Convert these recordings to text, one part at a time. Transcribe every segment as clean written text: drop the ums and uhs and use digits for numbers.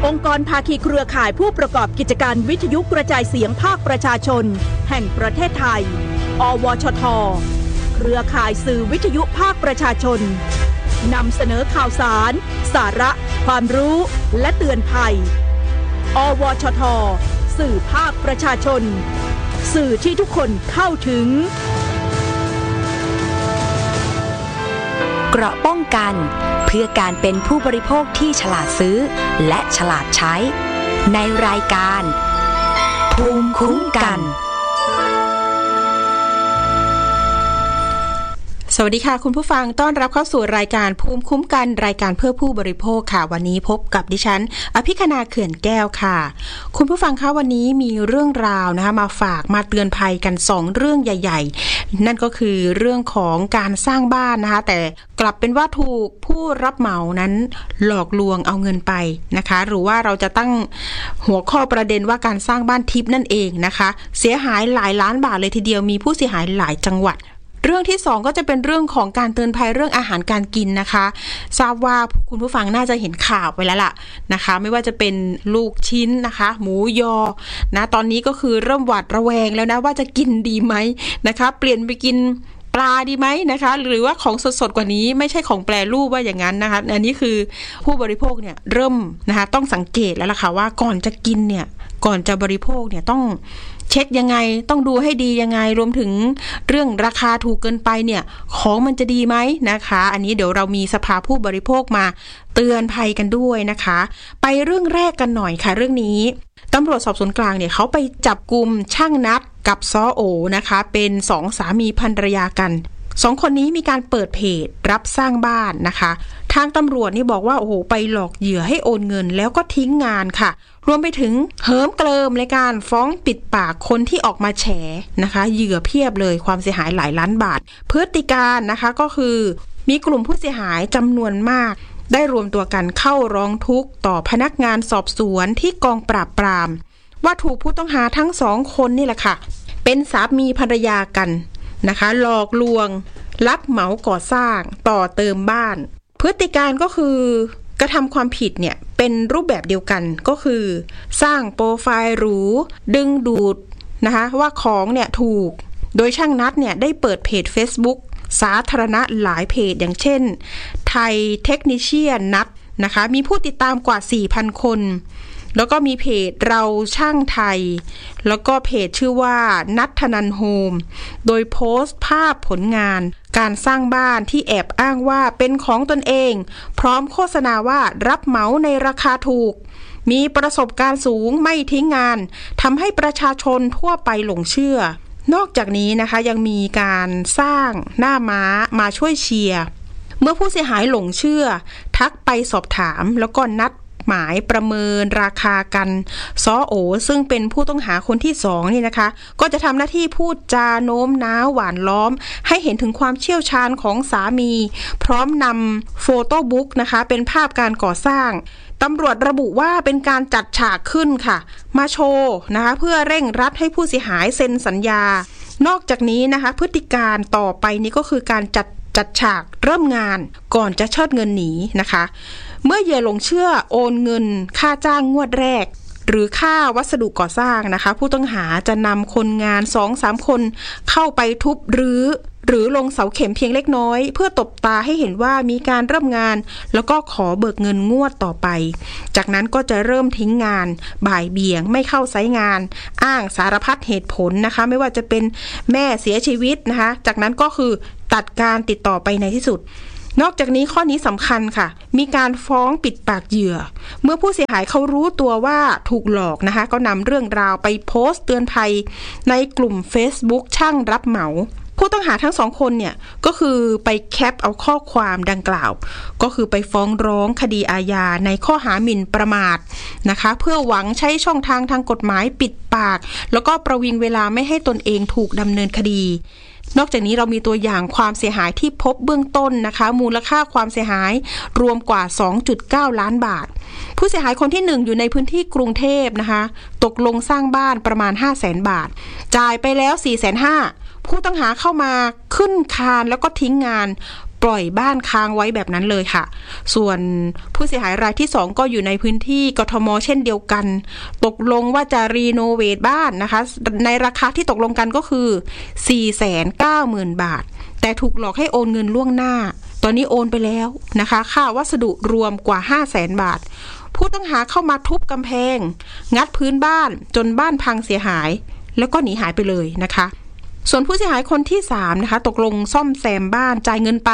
องค์กรภาคีเครือข่ายผู้ประกอบกิจการวิทยุกระจายเสียงภาคประชาชนแห่งประเทศไทยอวชท.เครือข่ายสื่อวิทยุภาคประชาชนนำเสนอข่าวสารสาระความรู้และเตือนภัยอวชท.สื่อภาคประชาชนสื่อที่ทุกคนเข้าถึงเกราะป้องกันเพื่อการเป็นผู้บริโภคที่ฉลาดซื้อและฉลาดใช้ในรายการภูมิคุ้มกันสวัสดีค่ะคุณผู้ฟังต้อนรับเข้าสู่รายการภูมิคุ้มกันรายการเพื่อผู้บริโภคค่ะวันนี้พบกับดิฉันอภิคณาเขื่อนแก้วค่ะคุณผู้ฟังคะวันนี้มีเรื่องราวนะคะมาฝากมาเตือนภัยกัน2เรื่องใหญ่ๆนั่นก็คือเรื่องของการสร้างบ้านนะคะแต่กลับเป็นว่าถูกผู้รับเหมานั้นหลอกลวงเอาเงินไปนะคะหรือว่าเราจะตั้งหัวข้อประเด็นว่าการสร้างบ้านทิพย์นั่นเองนะคะเสียหายหลายล้านบาทเลยทีเดียวมีผู้เสียหายหลายจังหวัดเรื่องที่2ก็จะเป็นเรื่องของการเตือนภัยเรื่องอาหารการกินนะคะทราบว่าคุณผู้ฟังน่าจะเห็นข่าวไปแล้วล่ะนะคะไม่ว่าจะเป็นลูกชิ้นนะคะหมูยอนะตอนนี้ก็คือเริ่มหวาดระแวงแล้วนะว่าจะกินดีไหมนะคะเปลี่ยนไปกินปลาดีไหมนะคะหรือว่าของสดๆกว่านี้ไม่ใช่ของแปรรูปว่าอย่างนั้นนะคะอันนี้คือผู้บริโภคเนี่ยเริ่มนะคะต้องสังเกตแล้วล่ะค่ะว่าก่อนจะกินเนี่ยก่อนจะบริโภคเนี่ยต้องเช็คยังไงต้องดูให้ดียังไงรวมถึงเรื่องราคาถูกเกินไปเนี่ยของมันจะดีไหมนะคะอันนี้เดี๋ยวเรามีสภาผู้บริโภคมาเตือนภัยกันด้วยนะคะไปเรื่องแรกกันหน่อยค่ะเรื่องนี้ตำรวจสอบสวนกลางเนี่ยเขาไปจับกุมช่างนัดกับซ้อโอนะคะเป็น2สามีภรรยากัน2คนนี้มีการเปิดเพจรับสร้างบ้านนะคะทางตำรวจนี่บอกว่าโอ้โหไปหลอกเหยื่อให้โอนเงินแล้วก็ทิ้งงานค่ะรวมไปถึงเหิมเกลิมในการฟ้องปิดปากคนที่ออกมาแฉนะคะเหยื่อเพียบเลยความเสียหายหลายล้านบาทพฤติการนะคะก็คือมีกลุ่มผู้เสียหายจำนวนมากได้รวมตัวกันเข้าร้องทุกข์ต่อพนักงานสอบสวนที่กองปราบปรามว่าถูกผู้ต้องหาทั้ง2คนนี่แหละค่ะเป็นสามีภรรยากันนะคะหลอกลวงรับเหมาก่อสร้างต่อเติมบ้านพฤติการก็คือกระทำความผิดเนี่ยเป็นรูปแบบเดียวกันก็คือสร้างโปรไฟล์หรูดึงดูดนะคะว่าของเนี่ยถูกโดยช่างนัดเนี่ยได้เปิดเพจ Facebook สาธารณะหลายเพจอย่างเช่นไทยเทคนิเชียนนัดนะคะมีผู้ติดตามกว่า 4,000 คนแล้วก็มีเพจเราช่างไทยแล้วก็เพจชื่อว่านัทธนันโฮมโดยโพสต์ภาพผลงานการสร้างบ้านที่แอบอ้างว่าเป็นของตนเองพร้อมโฆษณาว่ารับเหมาในราคาถูกมีประสบการณ์สูงไม่ทิ้งงานทำให้ประชาชนทั่วไปหลงเชื่อนอกจากนี้นะคะยังมีการสร้างหน้าม้ามาช่วยเชียร์เมื่อผู้เสียหายหลงเชื่อทักไปสอบถามแล้วก็นัดหมายประเมินราคากันซ้อโอซึ่งเป็นผู้ต้องหาคนที่2นี่นะคะก็จะทำหน้าที่พูดจาโน้มน้าวหวานล้อมให้เห็นถึงความเชี่ยวชาญของสามีพร้อมนำโฟโต้บุ๊กนะคะเป็นภาพการก่อสร้างตำรวจระบุว่าเป็นการจัดฉากขึ้นค่ะมาโชว์นะคะเพื่อเร่งรัดให้ผู้เสียหายเซ็นสัญญานอกจากนี้นะคะพฤติการต่อไปนี้ก็คือการจัดฉากเริ่มงานก่อนจะเชิดเงินหนีนะคะเมื่อเหยื่อหลงเชื่อโอนเงินค่าจ้างงวดแรกหรือค่าวัสดุก่อสร้างนะคะผู้ต้องหาจะนำคนงาน 2-3 คนเข้าไปทุบหรือลงเสาเข็มเพียงเล็กน้อยเพื่อตบตาให้เห็นว่ามีการเริ่มงานแล้วก็ขอเบิกเงินงวดต่อไปจากนั้นก็จะเริ่มทิ้งงานบ่ายเบี่ยงไม่เข้าไซต์งานอ้างสารพัดเหตุผลนะคะไม่ว่าจะเป็นแม่เสียชีวิตนะคะจากนั้นก็คือตัดการติดต่อไปในที่สุดนอกจากนี้ข้อนี้สำคัญค่ะมีการฟ้องปิดปากเหยื่อเมื่อผู้เสียหายเขารู้ตัวว่าถูกหลอกนะคะก็นำเรื่องราวไปโพสต์เตือนภัยในกลุ่ม Facebook ช่างรับเหมาผู้ต้องหาทั้ง2คนเนี่ยก็คือไปแคปเอาข้อความดังกล่าวก็คือไปฟ้องร้องคดีอาญาในข้อหาหมิ่นประมาทนะคะเพื่อหวังใช้ช่องทางทางกฎหมายปิดปากแล้วก็ประวิงเวลาไม่ให้ตนเองถูกดำเนินคดีนอกจากนี้เรามีตัวอย่างความเสียหายที่พบเบื้องต้นนะคะมูลค่าความเสียหายรวมกว่า 2.9 ล้านบาทผู้เสียหายคนที่1อยู่ในพื้นที่กรุงเทพนะคะตกลงสร้างบ้านประมาณ 500,000 บาทจ่ายไปแล้ว 450,000 ผู้ต้องหาเข้ามาขึ้นคานแล้วก็ทิ้งงานปล่อยบ้านค้างไว้แบบนั้นเลยค่ะส่วนผู้เสียหายรายที่2ก็อยู่ในพื้นที่กทมเช่นเดียวกันตกลงว่าจะรีโนเวทบ้านนะคะในราคาที่ตกลงกันก็คือ 490,000 บาทแต่ถูกหลอกให้โอนเงินล่วงหน้าตอนนี้โอนไปแล้วนะคะค่าวัสดุรวมกว่า 500,000 บาทผู้ต้องหาเข้ามาทุบกำแพงงัดพื้นบ้านจนบ้านพังเสียหายแล้วก็หนีหายไปเลยนะคะส่วนผู้เสียหายคนที่3นะคะตกลงซ่อมแซมบ้านจ่ายเงินไป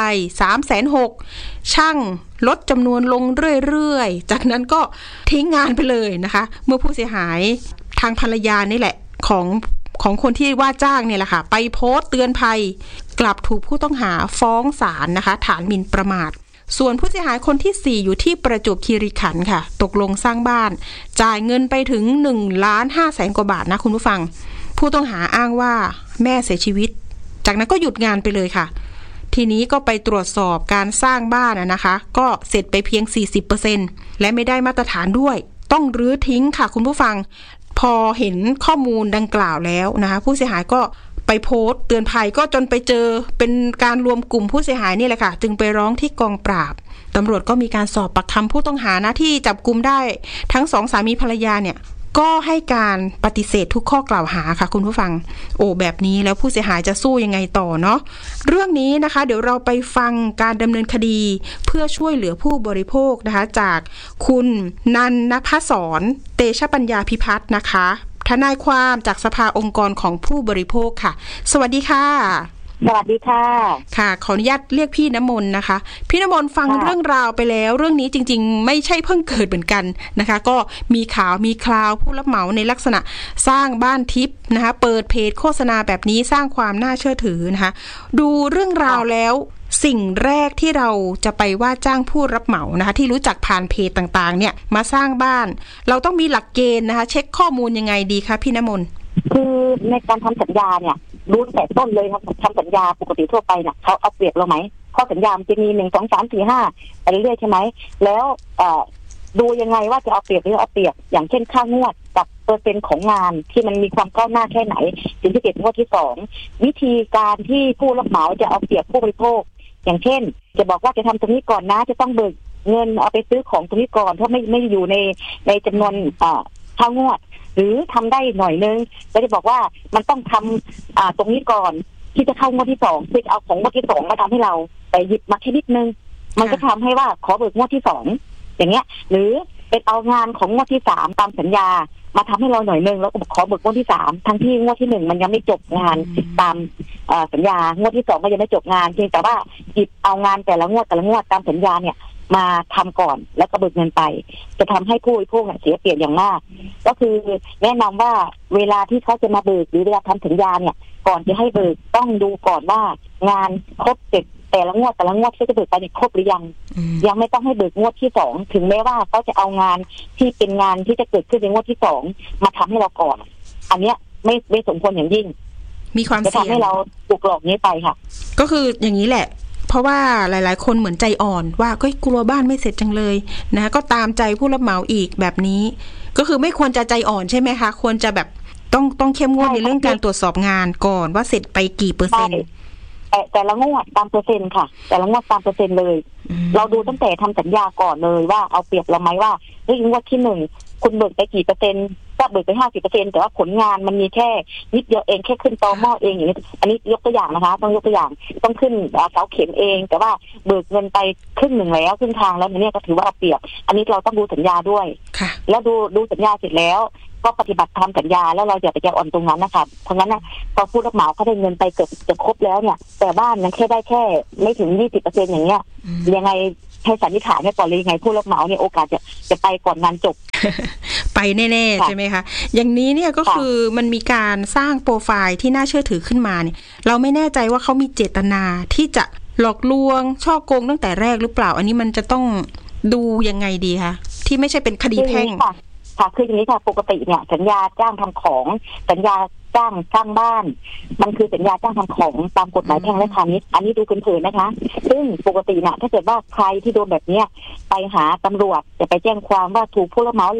360,000 ช่างลดจำนวนลงเรื่อยๆจากนั้นก็ทิ้งงานไปเลยนะคะเมื่อผู้เสียหายทางภรรยานี่แหละของคนที่ว่าจ้างเนี่ยแหละค่ะไปโพสต์เตือนภัยกลับถูกผู้ต้องหาฟ้องศาลนะคะฐานหมิ่นประมาทส่วนผู้เสียหายคนที่4อยู่ที่ประจวบคีรีขันธ์ค่ะตกลงสร้างบ้านจ่ายเงินไปถึง 1,500,000 กว่าบาทนะคุณผู้ฟังผู้ต้องหาอ้างว่าแม่เสียชีวิตจากนั้นก็หยุดงานไปเลยค่ะทีนี้ก็ไปตรวจสอบการสร้างบ้านนะคะก็เสร็จไปเพียง 40% และไม่ได้มาตรฐานด้วยต้องรื้อทิ้งค่ะคุณผู้ฟังพอเห็นข้อมูลดังกล่าวแล้วนะคะผู้เสียหายก็ไปโพสต์เตือนภัยก็จนไปเจอเป็นการรวมกลุ่มผู้เสียหายนี่แหละค่ะจึงไปร้องที่กองปราบตำรวจก็มีการสอบปากคำผู้ต้องหานะที่จับกุมได้ทั้ง2สามีภรรยาเนี่ยก็ให้การปฏิเสธทุกข้อกล่าวหาค่ะคุณผู้ฟังแบบนี้แล้วผู้เสียหายจะสู้ยังไงต่อเนาะเรื่องนี้นะคะเดี๋ยวเราไปฟังการดำเนินคดีเพื่อช่วยเหลือผู้บริโภคนะคะจากคุณนันณภศรเตชะปัญญาพิพัฒน์นะคะทนายความจากสภาองค์กรของผู้บริโภคค่ะสวัสดีค่ะสวัสดีค่ะค่ะขออนุญาตเรียกพี่น้ำมนต์นะคะพี่น้ำมนต์ฟังเรื่องราวไปแล้วเรื่องนี้จริงๆไม่ใช่เพิ่งเกิดเหมือนกันนะคะก็มีข่าวมีคราวผู้รับเหมาในลักษณะสร้างบ้านทิพย์นะคะเปิดเพจโฆษณาแบบนี้สร้างความน่าเชื่อถือนะคะดูเรื่องราวแล้วสิ่งแรกที่เราจะไปว่าจ้างผู้รับเหมานะคะที่รู้จักผ่านเพจต่างๆเนี่ยมาสร้างบ้านเราต้องมีหลักเกณฑ์นะคะเช็คข้อมูลยังไงดีคะพี่น้ำมนต์คือในการทำสัญญาเนี่ยรู้แต่ต้นเลยครับทำสัญญาปกติทั่วไปเนี่ยเขาเอาเปรียบเราไหมข้อสัญญาจะมี1 2 3 4 5ไปเรื่อยๆใช่ไหมแล้วดูยังไงว่าจะเอาเปรียบหรือเอาเปรียบอย่างเช่นค่างวดกับเปอร์เซ็นต์ของงานที่มันมีความก้าวหน้าแค่ไหนถึงจะเก็บงวดที่2วิธีการที่ผู้รับเหมาจะเอาเปรียบผู้บริโภคอย่างเช่นจะบอกว่าจะทำตรงนี้ก่อนนะจะต้องเบิกเงินเอาไปซื้อของตรงนี้ก่อนเพราะไม่อยู่ในจำนวนค่างวดหรือทำได้หน่อยนึงแล้วจะบอกว่ามันต้องทำตรงนี้ก่อนที่จะเข้างวดที่2เพื่อเอาของงวดที่2มาทำให้เราแต่หยิบมาแค่นิดนึงมันก็ทำให้ว่าขอเบิกงวดที่2อย่างเงี้ยหรือเป็นเอางานของงวดที่3ตามสัญญามาทำให้เราหน่อยนึงแล้วก็ขอเบิกงวดที่3ทั้งที่งวดที่1มันยังไม่จบงานตามสัญญางวดที่2ก็ยังไม่จบงานเพียงแต่ว่าหยิบเอางานแต่ละงวดตามสัญญาเนี่ยมาทำก่อนแล้วก็เบิกเงินไปจะทำให้ผู้บริโภคเสียเปรียบอย่างมากก็คือแนะนำว่าเวลาที่เขาจะมาเบิกหรือเวลาทำสัญญาเนี่ยก่อนจะให้เบิกต้องดูก่อนว่างานครบเสร็จแต่ละงวดที่จะเบิกไปครบหรือยังไม่ต้องให้เบิกงวดที่2ถึงแม้ว่าเขาจะเอางานที่เป็นงานที่จะเกิดขึ้นในงวดที่2มาทำให้เราก่อนอันเนี้ยไม่สมควรอย่างยิ่งมีความเสี่ยงจะทำให้เราถูกหลอกนี้ไปค่ะก็คืออย่างนี้แหละเพราะว่าหลายๆคนเหมือนใจอ่อนว่าก็กลัวบ้านไม่เสร็จจังเลยนะก็ตามใจผู้รับเหมาอีกแบบนี้ก็คือไม่ควรจะใจอ่อนใช่ไหมคะควรจะแบบต้องเข้มงวดในเรื่องการตรวจสอบงานก่อนว่าเสร็จไปกี่เปอร์เซ็นต์แต่ละงวดตามเปอร์เซ็นต์ค่ะแต่ละงวดตามเปอร์เซ็นต์เลยเราดูตั้งแต่ทำสัญญาก่อนเลยว่าเอาเปรียบเราไหมว่าเฮ้ยงวดที่1คุณเบิกไปกี่เปอร์เซ็นต์ก็เบิกไป 50% แต่ว่าผลงานมันมีแค่นิดเดียวเองแค่ขึ้นตอหม้อเองอย่างนี้อันนี้ยกตัวอย่างนะคะต้องยกตัวอย่างต้องขึ้นเสาเข็มเองแต่ว่าเบิกเงินไปครึ่งหนึ่งแล้วครึ่งทางแล้วเนี่ยก็ถือว่าเอาเปรียบอันนี้เราต้องดูสัญญาด้วยแล้วดูสัญญาเสร็จแล้วก็ปฏิบัติตามสัญญาแล้วเราอย่าไปใจอ่อนตรงนั้นนะคะเพราะงั้นนะพอผู้รับเหมาเขาได้เงินไปเกือบจะครบแล้วเนี่ยแต่บ้านนั้นแค่ได้แค่ไม่ถึง 20% อย่างเงี้ยยังไงให้สันนิษฐานไว้ก่อนเลยยังไงผู้รับเหมาเนี่ยโอกาสจะไปก่อนงานจบไปแน่ๆใช่ไหมคะอย่างนี้เนี่ยก็คือมันมีการสร้างโปรไฟล์ที่น่าเชื่อถือขึ้นมาเนี่ยเราไม่แน่ใจว่าเขามีเจตนาที่จะหลอกลวงช่อโกงตั้งแต่แรกหรือเปล่าอันนี้มันจะต้องดูยังไงดีคะที่ไม่ใช่เป็นคดีแพ่งค่ะคืออย่างนี้ค่ะปกติเนี่ยสัญญาจ้างทำของสัญญาจ้างสร้างบ้านมันคือสัญญาจ้างทำของตามกฎหมายแพ่งและพาณิชย์อันนี้ดูเผินๆนะคะซึ่งปกติน่ะถ้าเกิดว่าใครที่โดนแบบเนี้ยไปหาตำรวจจะไปแจ้งความว่าถูกผู้รับเหมาหลอก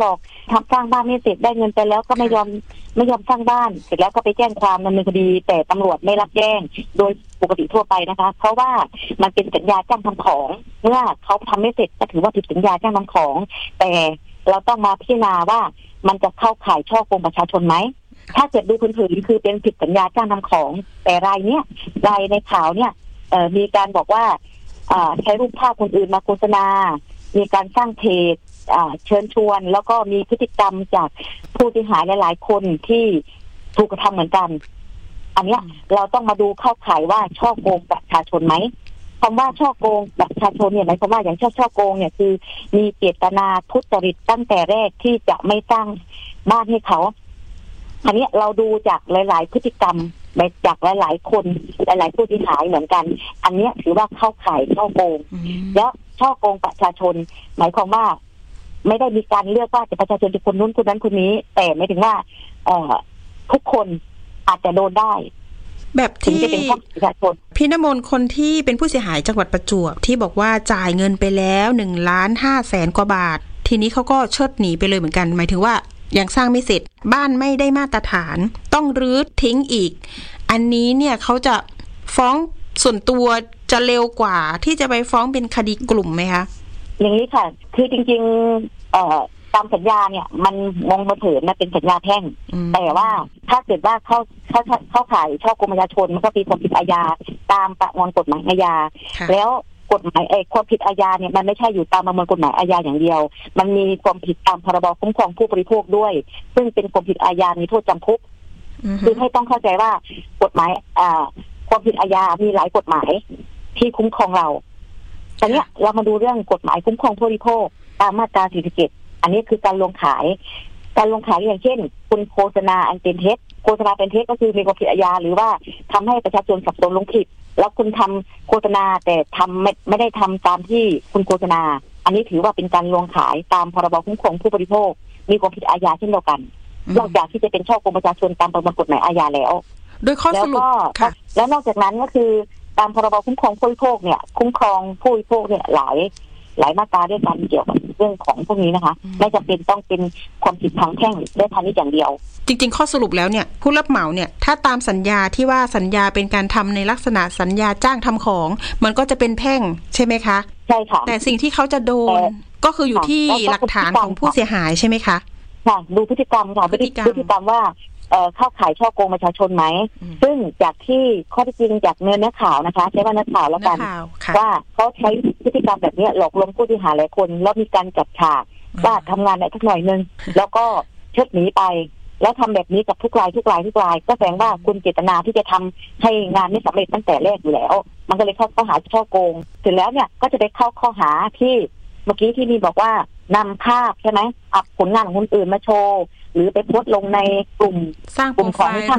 ทำสร้างบ้านไม่เสร็จได้เงินไปแล้วก็ไม่ยอมสร้างบ้านเสร็จแล้วก็ไปแจ้งความดำเนินคดีแต่ตำรวจไม่รับแจ้งโดยปกติทั่วไปนะคะเพราะว่ามันเป็นสัญญาจ้างทำของเมื่อเขาทำไม่เสร็จก็ถือว่าผิดสัญญาจ้างทำของแต่เราต้องมาพิจารณาว่ามันจะเข้าข่ายฉ้อโกงประชาชนไหมถ้าเกิดดูพื้นๆคือเป็นผิดสัญญาจ้างทำของแต่รายในข่าวเนี่ยมีการบอกว่าใช้รูปภาพคนอื่นมาโฆษณามีการสร้างเพจเชิญชวนแล้วก็มีพฤติกรรมจากผู้เสียหายหลายๆคนที่ถูกกระทำเหมือนกันอันเนี้ยเราต้องมาดูเข้าข่ายว่าฉ้อโกงประชาชนไหมคำว่าฉ้อโกงประชาชนเนี่ยหมายความว่าอย่างฉ้อโกงเนี่ยคือมีเจตนาทุจริตตั้งแต่แรกที่จะไม่สร้างบ้านให้เขาอันนี้เราดูจากหลายๆพฤติกรรมจากหลายๆคนหลายๆผู้เสียหายเหมือนกันอันนี้ถือว่าเข้าข่ายฉ้อโกงแล้วฉ้อโกงประชาชนหมายความว่าไม่ได้มีการเลือกว่าจะประชาชนจะคนนู้นคนนั้นคนนี้แต่ไม่ถึงว่าทุกคนอาจจะโดนได้แบบที่จะเป็นประชาชนพี่ณมนต์คนที่เป็นผู้เสียหายจังหวัดประจวบที่บอกว่าจ่ายเงินไปแล้ว1,500,000 กว่าบาททีนี้เขาก็เชิดหนีไปเลยเหมือนกันหมายถึงว่ายังสร้างไม่เสร็จบ้านไม่ได้มาตรฐานต้องรื้อทิ้งอีกอันนี้เนี่ยเขาจะฟ้องส่วนตัวจะเร็วกว่าที่จะไปฟ้องเป็นคดีกลุ่มไหมคะอย่างนี้ค่ะคือจริงๆตามสัญญาเนี่ยมันมองมาเถิดมันเป็นสัญญาแพ่งแต่ว่าถ้าเกิดว่าเข้าข่ายฉ้อโกงประชาชนมันก็มีความผิดอาญาตามประมวลกฎหมายอาญาแล้วกฎหมายความผิดอาญาเนี่ยมันไม่ใช่อยู่ตามประมวลกฎหมายอาญาอย่างเดียวมันมีความผิดตามพรบคุ้มครองผู้บริโภคด้วยซึ่งเป็นความผิดอาญามีโทษจำคุกคือให้ต้องเข้าใจว่ากฎหมายความผิดอาญามีหลายกฎหมายที่คุ้มครองเราตอนนี้เรามาดูเรื่องกฎหมายคุ้มครองผู้บริโภคตามมาตรา47อันนี้คือการลงขายอย่างเช่นคุณโฆษณาอันเป็นเท็จโฆษณาเป็นเท็จก็คือมีความผิดอาญาหรือว่าทำให้ประชาชนสับสนลงผิดแล้วคุณทำโฆษณาแต่ทำไม่ได้ทำตามที่คุณโฆษณาอันนี้ถือว่าเป็นการลวงขายตามพรบคุ้มครองผู้บริโภคมีความผิดอาญาเช่นเดียวกันนอกจากที่จะเป็นฉ้อโกงประชาชนตามประมวลกฎหมายอาญาแล้วโดยข้อสรุปค่ะแล้วนอกจากนั้นก็คือตามพรบคุ้มครองผู้บริโภคเนี่ยคุ้มครองผู้บริโภคเนี่ยหลายมาตราด้วยกันเกี่ยวกับเรื่องของพวกนี้นะคะไม่จำเป็นต้องเป็นความผิดทางแพ่งได้พาณิชย์อย่างเดียวจริงๆข้อสรุปแล้วเนี่ยผู้รับเหมาเนี่ยถ้าตามสัญญาที่ว่าสัญญาเป็นการทำในลักษณะสัญญาจ้างทำของมันก็จะเป็นแพ่งใช่ไหมคะใช่ค่ะแต่สิ่งที่เขาจะโดนก็คืออยู่ที่หลักฐานของผู้เสียหายใช่ไหมคะค่ะดูพฤติกรรมค่ะพฤติกรรมว่าเข้าข่ายฉ้อโกงประชาชนไหมซึ่งจากที่ข้อที่จริงจากเนื้อข่าวนะคะใช้ว่าเนื้อข่าวแล้วกันว่าเขาใช้พฤติกรรมแบบนี้หลอกลวงผู้เสียหายหลายคนแล้วมีการจัดฉากว่าทำงานได้สักหน่อยนึงแล้วก็เชิดหนีไปแล้วทำแบบนี้กับทุกรายก็แสดงว่าคุณเจตนาที่จะทำให้งานไม่สำเร็จตั้งแต่แรกอยู่แล้วมันก็เลยเข้าข้อหาฉ้อโกงถึงแล้วเนี่ยก็จะไปเข้าข้อหาที่เมื่อกี้ที่มีบอกว่านำภาพใช่ไหมอัพผลงานของคนอื่นมาโชว์หรือไปโพสต์ลงในกลุ่มสร้างโปรไฟล์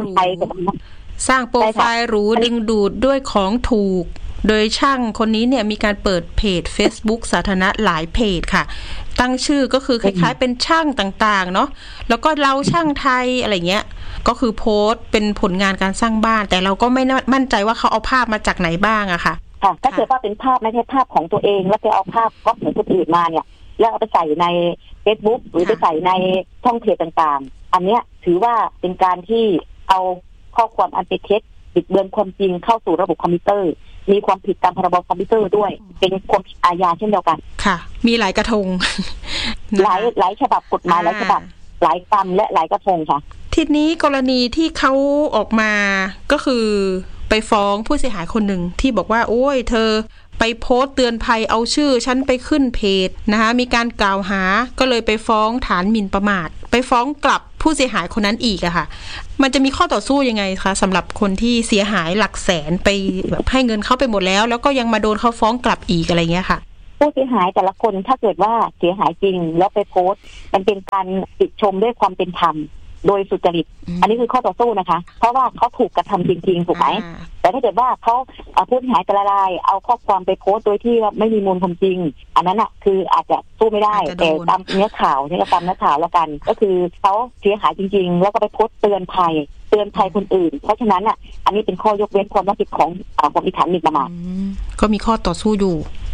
หรูดึงดูดด้วยของถูกโดยช่างคนนี้เนี่ยมีการเปิดเพจ Facebook สาธารณะหลายเพจค่ะตั้งชื่อก็คือคล้ายๆเป็นช่างต่างๆเนาะแล้วก็เราช่างไทยอะไรเงี้ยก็คือโพสต์เป็นผลงานการสร้างบ้านแต่เราก็ไม่มั่นใจว่าเขาเอาภาพมาจากไหนบ้างอะค่ะถ้าเกิดว่าเป็นภาพไม่ใช่ภาพของตัวเองแล้วไปเอาภาพก๊อปของคนอื่นมาเนี่ยแล้วเอาไปใส่ใน Facebook หรือไปใส่ในช่องเพจต่างๆอันเนี้ยถือว่าเป็นการที่เอาข้อความอันเป็นเท็จบิดเบือนความจริงเข้าสู่ระบบคอมพิวเตอร์มีความผิดตามพรบคอมพิวเตอร์ด้วยเป็นความผิดอาญาเช่นเดียวกันค่ะมีหลายกระทงหลายฉบับกฎหมายหลายฉบับหลายกรรมและหลายกระทงค่ะทีนี้กรณีที่เขาออกมาก็คือไปฟ้องผู้เสียหายคนหนึ่งที่บอกว่าโอ้ยเธอไปโพสต์เตือนภัยเอาชื่อฉันไปขึ้นเพจนะคะมีการกล่าวหาก็เลยไปฟ้องฐานหมิ่นประมาทไปฟ้องกลับผู้เสียหายคนนั้นอีกอะค่ะมันจะมีข้อต่อสู้ยังไงคะสำหรับคนที่เสียหายหลักแสนไปแบบให้เงินเขาไปหมดแล้วก็ยังมาโดนเขาฟ้องกลับอีกอะไรเงี้ยค่ะผู้เสียหายแต่ละคนถ้าเกิดว่าเสียหายจริงแล้วไปโพสต์มันเป็นการติชมด้วยความเป็นธรรมโดยสุจริตอันนี้คือข้อต่อสู้นะคะเพราะว่าเขาถูกกระทำจริงๆถูกไหมแต่ถ้าเกิดว่าเขาผู้เสียหายแต่ละรายเอาข้อความไปโพสต์โดยที่ไม่มีมูลความจริงอันนั้นอ่ะคืออาจจะสู้ไม่ได้แต่ตามเนื้อข่าวนี่ก็ตามเนื้อข่าวแล้วกันก็คือเขาเสียหายจริงๆแล้วก็ไปโพสต์เตือนภัยคนอื่นเพราะฉะนั้นอ่ะอันนี้เป็นข้อยกเว้นความรับผิดของความผิดฐานหมิ่นประมาทก็มีข้อต่อสู้อยู่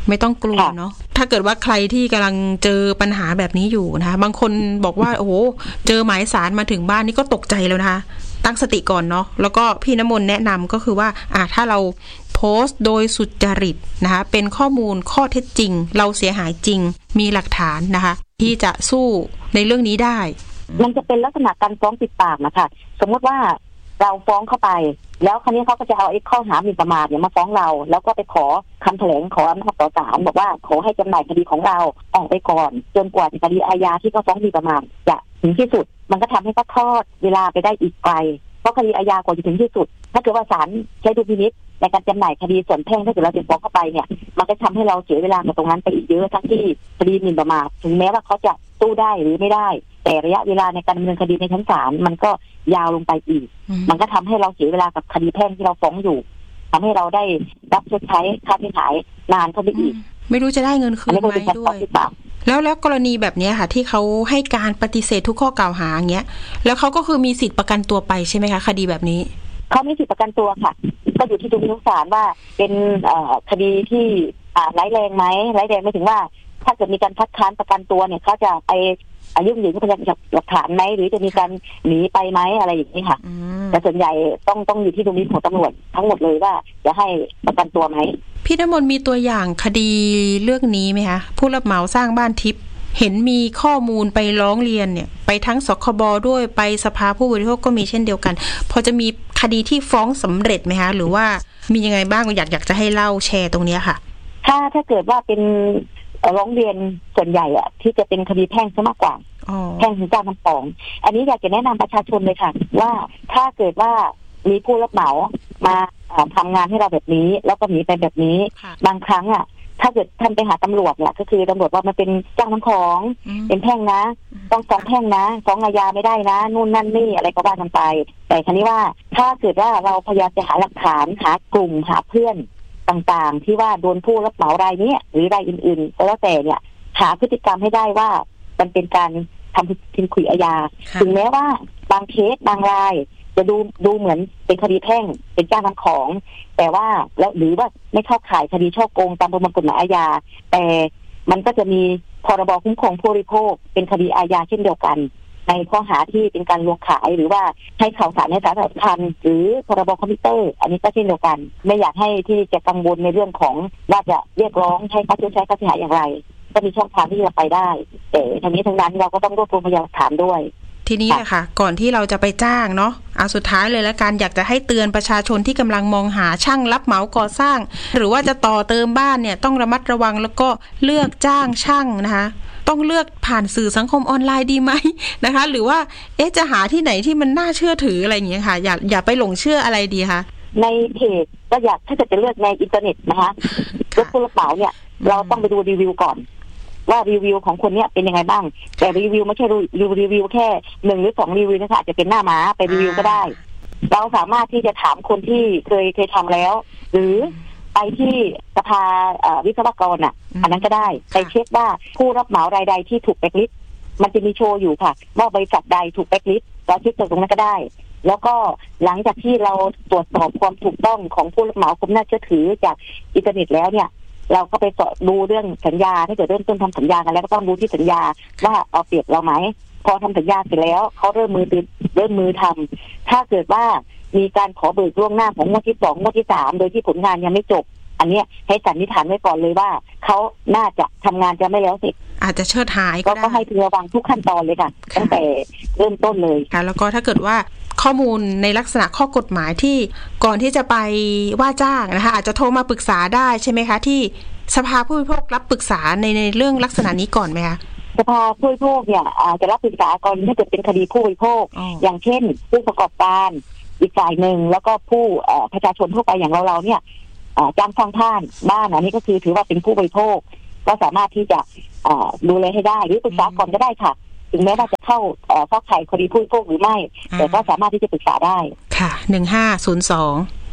ไม่ต้องกลัวเนาะถ้าเกิดว่าใครที่กำลังเจอปัญหาแบบนี้อยู่นะคะบางคนบอกว่าโอ้โหเจอหมายสารมาถึงบ้านนี่ก็ตกใจแล้วนะคะตั้งสติก่อนเนาะแล้วก็พี่น้ำมนต์แนะนำก็คือว่าถ้าเราโพสต์โดยสุจริตนะคะเป็นข้อมูลข้อเท็จจริงเราเสียหายจริงมีหลักฐานนะคะที่จะสู้ในเรื่องนี้ได้มันจะเป็นลักษณะการฟ้องปิดปากนะคะสมมติว่าเราฟ้องเข้าไปแล้วคราวนี้เขาก็จะเอาไอ้ข้อหาหมิ่นประมาทเนี่ยมาฟ้องเราแล้วก็ไปขอคำแถลงขออำนาจต่อศาลบอกว่าขอให้จำหน่ายคดีของเราออกไปก่อนจนกว่าคดีอาญาที่เขาฟ้องหมิ่นประมาทจะถึงที่สุดมันก็ทำให้เขาทอดเวลาไปได้อีกไกลเพราะคดีอาญากว่าจะถึงที่สุดถ้าเกิดว่าศาลใช้ดุลพินิจในการจำหน่ายคดีส่วนแพ่งถ้าเกิดเราจะฟ้องเข้าไปเนี่ยมันก็ทำให้เราเสียเวลากับตรงนั้นไปอีกเยอะทั้งที่คดีหมิ่นประมาทถึงแม้ว่าเขาจะสู้ได้หรือไม่ได้แต่ระยะเวลาในการดำเนินคดีในชั้นศาลมันก็ยาวลงไปอีกมันก็ทำให้เราเสียเวลากับคดีแพ่งที่เราฟ้องอยู่ทำให้เราได้รับชดใช้ค่าเสียหายนานเข้าไปอีกไม่รู้จะได้เงินคืนไหมด้วยแล้วกรณีแบบนี้ค่ะที่เขาให้การปฏิเสธทุกข้อกล่าวหาอย่างเงี้ยแล้วเขาก็คือมีสิทธิประกันตัวไปใช่ไหมคะคดีแบบนี้เขามีสิทธิประกันตัวค่ะก็อยู่ที่ดุลพินิจศาลว่าเป็นคดีที่ร้ายแรงไหมร้ายแรงไม่ถึงว่าถ้าเกิดมีการคัดค้านประกันตัวเนี่ยเขาจะไปยุ่งเหยิงกับพยานหลักฐานไหมหรือจะมีการหนีไปไหมอะไรอย่างนี้ค่ะแต่ส่วนใหญ่ต้องอยู่ที่ดุลพินิจของตำรวจทั้งหมดเลยว่าจะให้ประกันตัวไหมพี่น้ำมนต์มีตัวอย่างคดีเรื่องนี้ไหมคะผู้รับเหมาสร้างบ้านทิพย์เห็นมีข้อมูลไปร้องเรียนเนี่ยไปทั้งสคบด้วยไปสภาผู้บริโภคก็มีเช่นเดียวกันพอจะมีคดีที่ฟ้องสำเร็จไหมคะหรือว่ามียังไงบ้างอยากจะให้เล่าแชร์ตรงนี้ค่ะถ้าเกิดว่าเป็นร้องเรียนส่วนใหญ่อะที่จะเป็นคดีแพ่งซะมากกว่าแพ่งถึงการทำฟ้องอันนี้อยากจะแนะนำประชาชนเลยค่ะว่าถ้าเกิดว่ามีผู้รับเหมามาทำงานให้เราแบบนี้แล้วก็หนีไปแบบนี้บางครั้งอะถ้าเกิดท่านไปหาตำรวจเนี่ยก็คือตำรวจว่ามันเป็นจ้างทำของเป็นแพ่งนะต้องฟ้องแพ่งนะฟ้องอาญาไม่ได้นะนู่นนั่นนี่อะไรก็ว่ากันไปแต่คราวนี้ว่าถ้าเกิดว่าเราพยายามจะหาหลักฐานหากลุ่มหาเพื่อนต่างๆที่ว่าโดนผู้รับเหมารายนี้หรือรายอื่นๆก็แล้วแต่เนี่ยหาพฤติกรรมให้ได้ว่ามันเป็นการทำผิดคุยอาญาถึงแม้ว่าบางเคสบางรายจะดูเหมือนเป็นคดีแพ่งเป็นจ้างทำของแต่ว่าแล้วหรือว่าไม่เข้าข่ายคดีฉ้อโกงตามประมวลกฎหมายอาญาแต่มันก็จะมีพรบคุ้มครองผู้บริโภคเป็นคดีอาญาเช่นเดียวกันในข้อหาที่เป็นการลวงขายหรือว่าให้ข่าวสารในสาธารณะหรือพรบคอมพิวเตอร์อันนี้ก็เช่นเดียวกันไม่อยากให้ที่จะกังวลในเรื่องของว่าจะเรียกร้องให้ค่าชดใช้ค่าเสียหายอย่างไรก็มีช่องทางที่จะไปได้แต่ทั้งนี้ทั้งนั้นเราก็ต้องรวบรวมพยานหลักฐานด้วยทีนี้แหละค่ะก่อนที่เราจะไปจ้างเนาะสุดท้ายเลยแล้วกันอยากจะให้เตือนประชาชนที่กำลังมองหาช่างรับเหมาก่อสร้างหรือว่าจะต่อเติมบ้านเนี่ยต้องระมัดระวังแล้วก็เลือกจ้างช่างนะคะต้องเลือกผ่านสื่อสังคมออนไลน์ดีไหมนะคะหรือว่าจะหาที่ไหนที่มันน่าเชื่อถืออะไรอย่างเงี้ยค่ะอย่าไปหลงเชื่ออะไรดีคะในเพจก็อยากถ้าจะเลือกในอินเทอร์เน็ตนะคะรถผู้รับเหมาเนี่ยเราต้องไปดูรีวิวก่อนว่ารีวิวของคนเนี้ยเป็นยังไงบ้างแต่รีวิวไม่ใช่รีวิวแค่1 หรือ 2รีวิวนะคะอาจจะเป็นหน้าม้าไปรีวิวก็ได้เราสามารถที่จะถามคนที่เคยทำแล้วหรือไปที่สภาวิศวกรอันนั้นก็ได้ไปเช็คว่าผู้รับเหมารายใดที่ถูกแบล็คลิสต์มันจะมีโชว์อยู่ค่ะว่าบริษัทใดถูกแบล็คลิสต์เราเช็คตรงนั้นก็ได้แล้วก็หลังจากที่เราตรวจสอบความถูกต้องของผู้รับเหมาความน่าเชื่อถือจากอินเทอร์เน็ตแล้วเนี่ยเราก็ไปดูเรื่องสัญญาถ้าเกิดเริ่มต้นทำสัญญากันแล้วก็ต้องดูที่สัญญาว่าเอาเปรียบเราไหมพอทำสัญญาเสร็จแล้วเขาเริ่มมือทำถ้าเกิดว่ามีการขอเบิกล่วงหน้าของงวดที่2งวดที่3โดยที่ผลงานยังไม่จบอันนี้ให้สันนิษฐานไว้ก่อนเลยว่าเขาน่าจะทำงานจะไม่แล้วเสร็จอาจจะเชิดหายก็ให้ระวังทุกขั้นตอนเลยค่ะตั้งแต่เริ่มต้นเลยค่ะแล้วก็ถ้าเกิดว่าข้อมูลในลักษณะข้อกฎหมายที่ก่อนที่จะไปว่าจ้างนะคะอาจจะโทรมาปรึกษาได้ใช่ไหมคะที่สภาผู้บริโภครับปรึกษาในเรื่องลักษณะนี้ก่อนไหมคะสภาผู้บริโภคเนี่ยจะรับปรึกษาก่อนถ้าเกิดเป็นคดีผู้บริโภคอย่างเช่นผู้ประกอบการอีกฝ่ายหนึ่งแล้วก็ผู้ประชาชนทั่วไปอย่างเราเนี่ยจ้างสร้างบ้านอันนี้ก็คือถือว่าเป็นผู้บริโภคก็สามารถที่จะดูแลให้ได้หรือปรึกษาก่อนก็ได้ค่ะถึงแม้ว่าจะเข้าข่ายคดีผู้บริโภคหรือไม่แต่ก็สามารถที่จะปรึกษาได้ค่ะ1502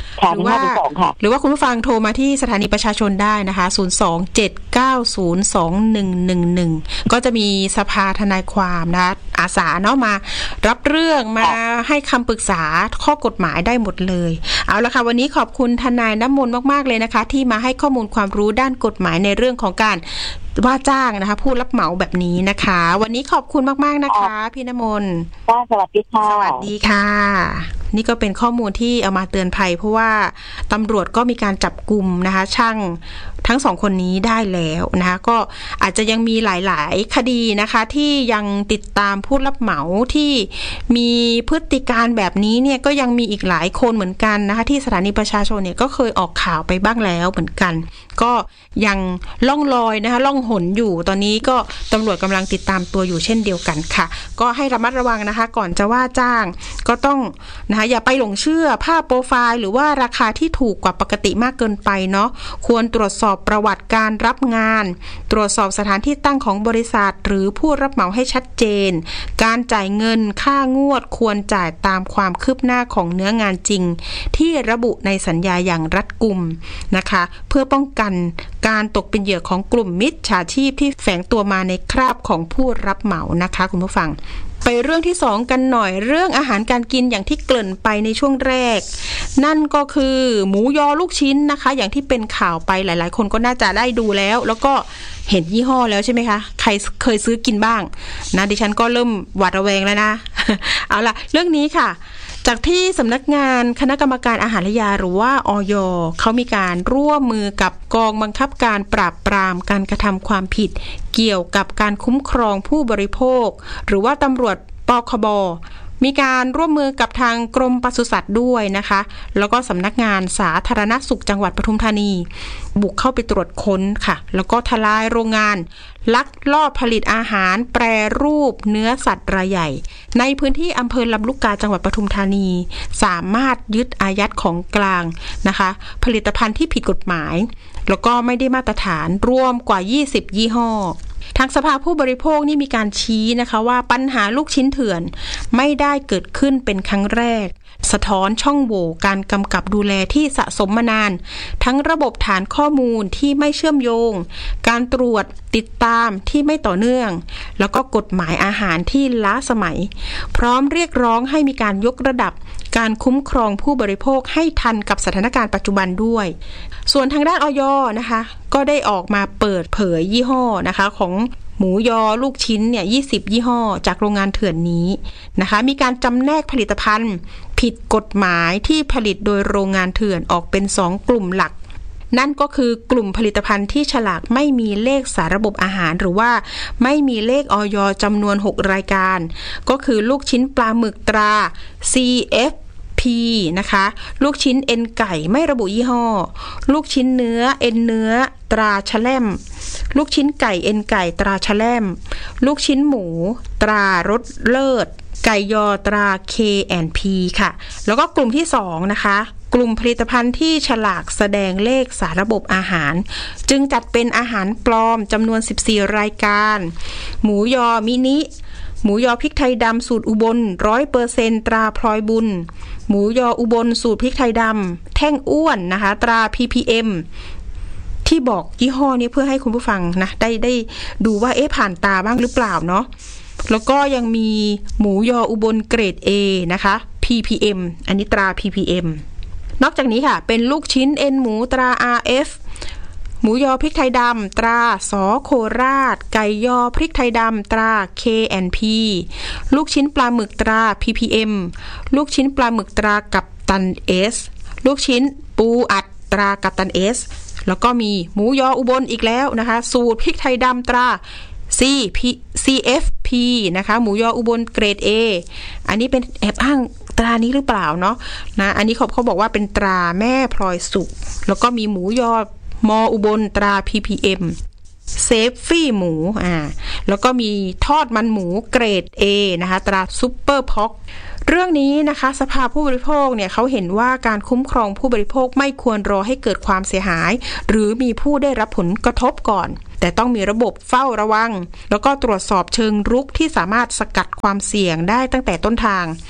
หรือว่าคุณผู้ฟังโทรมาที่สถานีประชาชนได้นะคะ027902111ก็จะมีสภาทนายความนะอาสาเนาะมารับเรื่องมาให้คำปรึกษาข้อกฎหมายได้หมดเลยเอาละค่ะวันนี้ขอบคุณทนายน้ำมนต์มากๆเลยนะคะที่มาให้ข้อมูลความรู้ด้านกฎหมายในเรื่องของการว่าจ้างนะคะผู้รับเหมาแบบนี้นะคะวันนี้ขอบคุณมากๆนะคะพี่น้ำมนต์สวัสดีค่ะสวัสดีค่ะนี่ก็เป็นข้อมูลที่เอามาเตือนภัยเพราะว่าตำรวจก็มีการจับกุมนะคะช่างทั้งสองคนนี้ได้แล้วนะคะก็อาจจะยังมีหลายๆคดีนะคะที่ยังติดตามผู้รับเหมาที่มีพฤติการแบบนี้เนี่ยก็ยังมีอีกหลายคนเหมือนกันนะคะที่สถานีประชาชนเนี่ยก็เคยออกข่าวไปบ้างแล้วเหมือนกันก็ยังล่องลอยนะคะล่องหนอยู่ตอนนี้ก็ตำรวจกำลังติดตามตัวอยู่เช่นเดียวกันค่ะก็ให้ระมัดระวังนะคะก่อนจะว่าจ้างก็ต้องนะคะอย่าไปหลงเชื่อภาพโปรไฟล์หรือว่าราคาที่ถูกกว่าปกติมากเกินไปเนาะควรตรวจสอบประวัติการรับงานตรวจสอบสถานที่ตั้งของบริษัทหรือผู้รับเหมาให้ชัดเจนการจ่ายเงินค่างวดควรจ่ายตามความคืบหน้าของเนื้องานจริงที่ระบุในสัญญาอย่างรัดกุมนะคะเพื่อป้องกันการตกเป็นเหยื่อของกลุ่มมิจฉาชีพที่แฝงตัวมาในคราบของผู้รับเหมานะคะคุณผู้ฟังไปเรื่องที่2กันหน่อยเรื่องอาหารการกินอย่างที่เกริ่นไปในช่วงแรกนั่นก็คือหมูยอลูกชิ้นนะคะอย่างที่เป็นข่าวไปหลายๆคนก็น่าจะได้ดูแล้วก็เห็นยี่ห้อแล้วใช่ไหมคะใครเคยซื้อกินบ้างนะดิฉันก็เริ่มหวาดระแวงแล้วนะ เอาล่ะเรื่องนี้ค่ะจากที่สำนักงานคณะกรรมการอาหารและยาหรือว่าอย.เขามีการร่วมมือกับกองบังคับการปราบปรามการกระทำความผิดเกี่ยวกับการคุ้มครองผู้บริโภคหรือว่าตำรวจปคบ.มีการร่วมมือกับทางกรมปศุสัตว์ด้วยนะคะแล้วก็สำนักงานสาธารณสุขจังหวัดปทุมธานีบุกเข้าไปตรวจค้นค่ะแล้วก็ทลายโรงงานลักลอบผลิตอาหารแปรรูปเนื้อสัตว์รายใหญ่ในพื้นที่อำเภอลำลูกกาจังหวัดปทุมธานีสามารถยึดอายัดของกลางนะคะผลิตภัณฑ์ที่ผิดกฎหมายแล้วก็ไม่ได้มาตรฐานรวมกว่า20ยี่ห้อทางสภาผู้บริโภคนี่มีการชี้นะคะว่าปัญหาลูกชิ้นเถื่อนไม่ได้เกิดขึ้นเป็นครั้งแรกสะท้อนช่องโหว่การกำกับดูแลที่สะสมมานานทั้งระบบฐานข้อมูลที่ไม่เชื่อมโยงการตรวจติดตามที่ไม่ต่อเนื่องแล้วก็กฎหมายอาหารที่ล้าสมัยพร้อมเรียกร้องให้มีการยกระดับการคุ้มครองผู้บริโภคให้ทันกับสถานการณ์ปัจจุบันด้วยส่วนทางด้านอย.นะคะก็ได้ออกมาเปิดเผยยี่ห้อนะคะของหมูยอลูกชิ้นเนี่ย20ยี่ห้อจากโรงงานเถื่อนนี้นะคะมีการจำแนกผลิตภัณฑ์ผิดกฎหมายที่ผลิตโดยโรงงานเถื่อนออกเป็น2กลุ่มหลักนั่นก็คือกลุ่มผลิตภัณฑ์ที่ฉลากไม่มีเลขสาระบบอาหารหรือว่าไม่มีเลขอย.จำนวน6รายการก็คือลูกชิ้นปลาหมึกตรา CFP นะคะลูกชิ้นเอ็นไก่ไม่ระบุยี่ห้อลูกชิ้นเนื้อเอ็นเนื้อตราชะแลมลูกชิ้นไก่เอ็นไก่ตราชะแลมลูกชิ้นหมูตรารสเลิศไก่ยอตรา K&P ค่ะแล้วก็กลุ่มที่2นะคะกลุ่มผลิตภัณฑ์ที่ฉลากแสดงเลขสาระบบอาหารจึงจัดเป็นอาหารปลอมจำนวน14รายการหมูยอมินิหมูยอพริกไทยดำสูตรอุบล 100% ตราพลอยบุญหมูยออุบลสูตรพริกไทยดำแท่งอ้วนนะคะตรา PPM ที่บอกยี่ห้อนี้เพื่อให้คุณผู้ฟังนะได้ดูว่าผ่านตาบ้างหรือเปล่าเนาะแล้วก็ยังมีหมูยออุบลเกรด A นะคะ PPM อันนี้ตรา PPM นอกจากนี้ค่ะเป็นลูกชิ้นเอ็นหมูตรา RF หมูยอพริกไทยดำตราสโคราชไก่ยอพริกไทยดำตรา K&P ลูกชิ้นปลาหมึกตรา PPM ลูกชิ้นปลาหมึกตรากัปตัน S ลูกชิ้นปูอัดตรากัปตัน S แล้วก็มีหมูยออุบลอีกแล้วนะคะสูตรพริกไทยดำตรา CFP นะคะหมูยออุบลเกรด A อันนี้เป็นแอบอ้างตรานี้หรือเปล่าเนาะนะอันนี้เขาบอกว่าเป็นตราแม่พลอยสุกแล้วก็มีหมูยอมออุบลตรา PPM เซฟฟี่หมูแล้วก็มีทอดมันหมูเกรด A นะคะตราซุปเปอร์พ็อกเรื่องนี้นะคะสภาผู้บริโภคเนี่ยเขาเห็นว่าการคุ้มครองผู้บริโภคไม่ควรรอให้เกิดความเสียหายหรือมีผู้ได้รับผลกระทบก่อนแต่ต้องมีระบบเฝ้าระวังแล้วก็ตรวจสอบเชิงรุกที่สามารถสกัดความเสี่ยงได้ตั้งแต่ต้นทางพ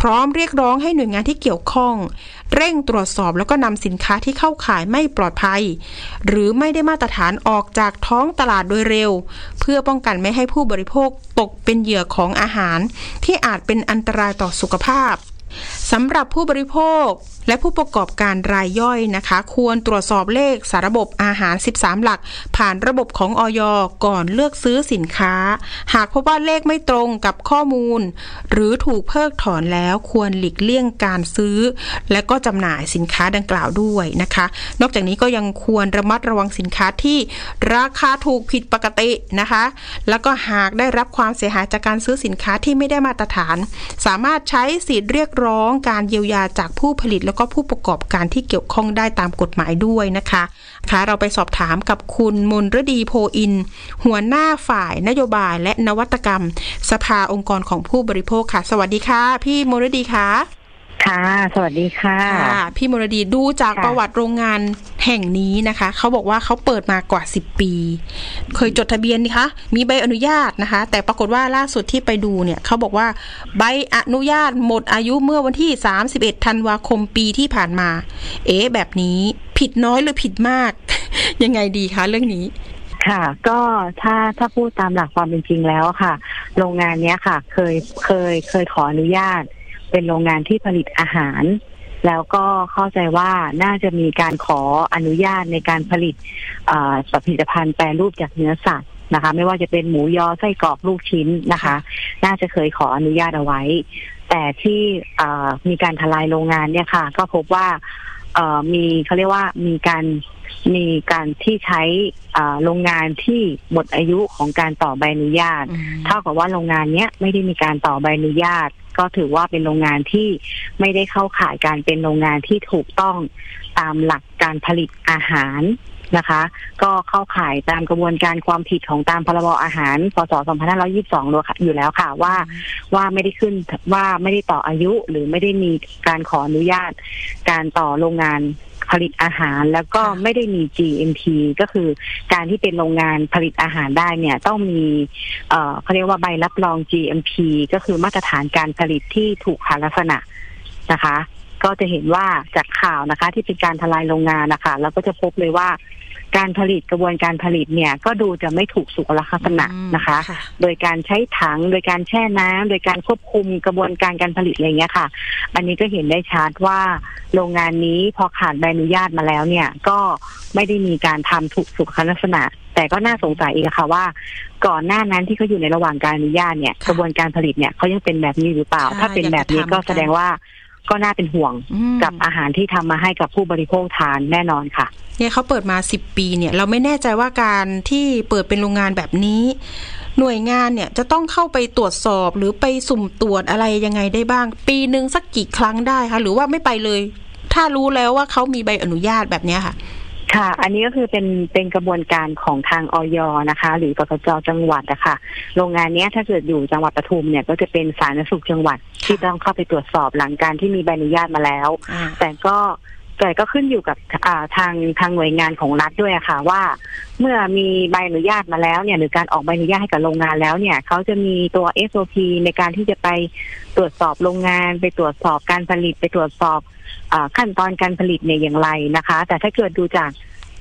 ร้อมเรียกร้องให้หน่วยงานที่เกี่ยวข้องเร่งตรวจสอบแล้วก็นำสินค้าที่เข้าข่ายไม่ปลอดภัยหรือไม่ได้มาตรฐานออกจากท้องตลาดโดยเร็วเพื่อป้องกันไม่ให้ผู้บริโภคตกเป็นเหยื่อของอาหารที่อาจเป็นอันตรายต่อสุขภาพสำหรับผู้บริโภคและผู้ประกอบการรายย่อยนะคะควรตรวจสอบเลขสาระบบอาหาร13หลักผ่านระบบของอย.ก่อนเลือกซื้อสินค้าหากพบว่าเลขไม่ตรงกับข้อมูลหรือถูกเพิกถอนแล้วควรหลีกเลี่ยงการซื้อและก็จำหน่ายสินค้าดังกล่าวด้วยนะคะนอกจากนี้ก็ยังควรระมัดระวังสินค้าที่ราคาถูกผิดปกตินะคะแล้วก็หากได้รับความเสียหายจากการซื้อสินค้าที่ไม่ได้มาตรฐานสามารถใช้สิทธิ์เรียกร้องการเยียวยาจากผู้ผลิตแล้วก็ผู้ประกอบการที่เกี่ยวข้องได้ตามกฎหมายด้วยนะคะเราไปสอบถามกับคุณมนฤดีโพอินทร์หัวหน้าฝ่ายนโยบายและนวัตกรรมสภาองค์กรของผู้บริโภคค่ะสวัสดีค่ะพี่มนฤดีค่ะค่ะสวัสดีค่ะพี่มนฤดีดูจากประวัติโรงงานแห่งนี้นะคะเขาบอกว่าเขาเปิดมากว่า10ปีเคยจดทะเบียนนะคะมีใบอนุญาตนะคะแต่ปรากฏว่าล่าสุดที่ไปดูเนี่ยเขาบอกว่าใบอนุญาตหมดอายุเมื่อวันที่31ธันวาคมปีที่ผ่านมาแบบนี้ผิดน้อยหรือผิดมาก ยังไงดีคะเรื่องนี้ค่ะก็ถ้าพูดตามหลักความเป็นจริงแล้วค่ะโรงงานเนี้ยค่ะเคยขออนุญาตเป็นโรงงานที่ผลิตอาหารแล้วก็เข้าใจว่าน่าจะมีการขออนุญาตในการผลิตผลิตภัณฑ์แปรรูปจากเนื้อสัตว์นะคะไม่ว่าจะเป็นหมูยอไส้กรอกลูกชิ้นนะคะน่าจะเคยขออนุญาตเอาไว้แต่ที่มีการทลายโรงงานเนี่ยค่ะก็พบว่ามีเขาเรียกว่ามีการที่ใช้โรงงานที่หมดอายุของการต่อใบอนุญาตเท่ากับว่าโรงงานเนี้ยไม่ได้มีการต่อใบอนุญาตก็ถือว่าเป็นโรงงานที่ไม่ได้เข้าข่ายการเป็นโรงงานที่ถูกต้องตามหลักการผลิตอาหารนะคะก็เข้าข่ายตามกระบวนการความผิดของตามพรบอาหารพ.ศ. 2522อยู่แล้วค่ะว่าไม่ได้ขึ้นว่าไม่ได้ต่ออายุหรือไม่ได้มีการขออนุญาตการต่อโรงงานผลิตอาหารแล้วก็ไม่ได้มี GMP ก็คือการที่เป็นโรงงานผลิตอาหารได้เนี่ยต้องมีเขาเรียกว่าใบรับรอง GMP ก็คือมาตรฐานการผลิตที่ถูกลักษณะนะคะก็จะเห็นว่าจากข่าวนะคะที่เป็นการทลายโรงงานนะคะเราก็จะพบเลยว่าการผลิตกระบวนการผลิตเนี่ยก็ดูจะไม่ถูกสุขลักษณะนะคะโดยการใช้ถังโดยการแช่น้ำโดยการควบคุมกระบวนการการผลิตอะไรเงี้ยค่ะอันนี้ก็เห็นได้ชัดว่าโรงงานนี้พอขาดใบอนุญาตมาแล้วเนี่ยก็ไม่ได้มีการทำถูกสุขลักษณะแต่ก็น่าสงสัยอีกค่ะว่าก่อนหน้านั้นที่เขาอยู่ในระหว่างการอนุญาตเนี่ยกระบวนการผลิตเนี่ยเขายังเป็นแบบนี้หรือเปล่าถ้าเป็นแบบนี้ก็แสดงว่าก็น่าเป็นห่วงกับอาหารที่ทำมาให้กับผู้บริโภคทานแน่นอนค่ะเนี่ยเขาเปิดมา10ปีเนี่ยเราไม่แน่ใจว่าการที่เปิดเป็นโรงงานแบบนี้หน่วยงานเนี่ยจะต้องเข้าไปตรวจสอบหรือไปสุ่มตรวจอะไรยังไงได้บ้างปีนึงสักกี่ครั้งได้คะหรือว่าไม่ไปเลยถ้ารู้แล้วว่าเขามีใบอนุญาตแบบนี้ค่ะค่ะอันนี้ก็คือเป็นกระบวนการของทางอย.นะคะหรือปปจ.จังหวัดนะคะโรงงานนี้ถ้าเกิดอยู่จังหวัดปทุมเนี่ยก็จะเป็นสาธารณสุขจังหวัดที่ต้องเข้าไปตรวจสอบหลังการที่มีใบอนุญาตมาแล้วแต่ก็ขึ้นอยู่กับทางหน่วยงานของรัฐด้วยค่ะว่าเมื่อมีใบอนุญาตมาแล้วเนี่ยหรือการออกใบอนุญาตให้กับโรงงานแล้วเนี่ยเขาจะมีตัว SOP ในการที่จะไปตรวจสอบโรงงานไปตรวจสอบการผลิตไปตรวจสอบขั้นตอนการผลิตเนี่ยอย่างไรนะคะแต่ถ้าเกิดดูจาก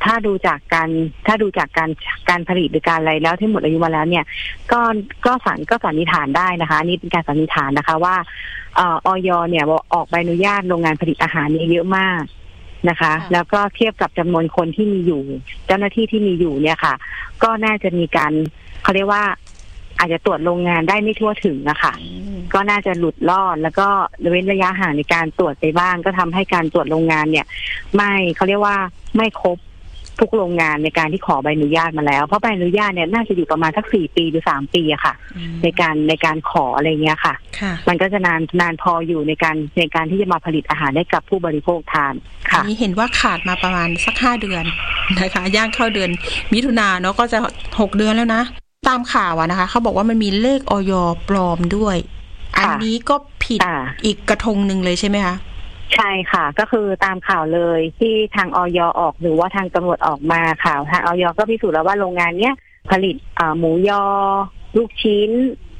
การผลิตหรือการอะไรแล้วที่หมดอายุมาแล้วเนี่ยก็สันนิษฐานได้นะคะนี่เป็นการสันนิษฐานนะคะว่าอย.เนี่ยออกใบอนุญาตโรงงานผลิตอาหารเนี่ยเยอะมากนะคะแล้วก็เทียบกับจำนวนคนที่มีอยู่เจ้าหน้าที่ที่มีอยู่เนี่ยค่ะก็น่าจะมีการเขาเรียกว่าอาจจะตรวจโรงงานได้ไม่ทั่วถึงนะคะก็น่าจะหลุดลอดแล้วก็เว้นระยะห่างในการตรวจไปบ้างก็ทำให้การตรวจโรงงานเนี่ยไม่เขาเรียกว่าไม่ครบทุกโรงงานในการที่ขอใบอนุญาตมาแล้วเพราะใบอนุญาตเนี่ยน่าจะอยู่ประมาณสัก4 ปีหรือ3 ปีอะค่ะในการขออะไรเงี้ยค่ะมันก็จะนานพออยู่ในการที่จะมาผลิตอาหารให้กับผู้บริโภคทานค่ะนี่เห็นว่าขาดมาประมาณสัก5 เดือนนะคะย่างเข้าเดือนมิถุนายนเนาะก็จะ6 เดือนแล้วนะตามข่าวนะคะเขาบอกว่ามันมีเลขอย.ปลอมด้วยอันนี้ก็ผิดอีกกระทงนึงเลยใช่ไหมคะใช่ค่ะก็คือตามข่าวเลยที่ทางอย.ออกหรือว่าทางตำรวจออกมาข่าวทางอย.ก็พิสูจน์แล้วว่าโรงงานเนี้ยผลิตหมูยอลูกชิ้น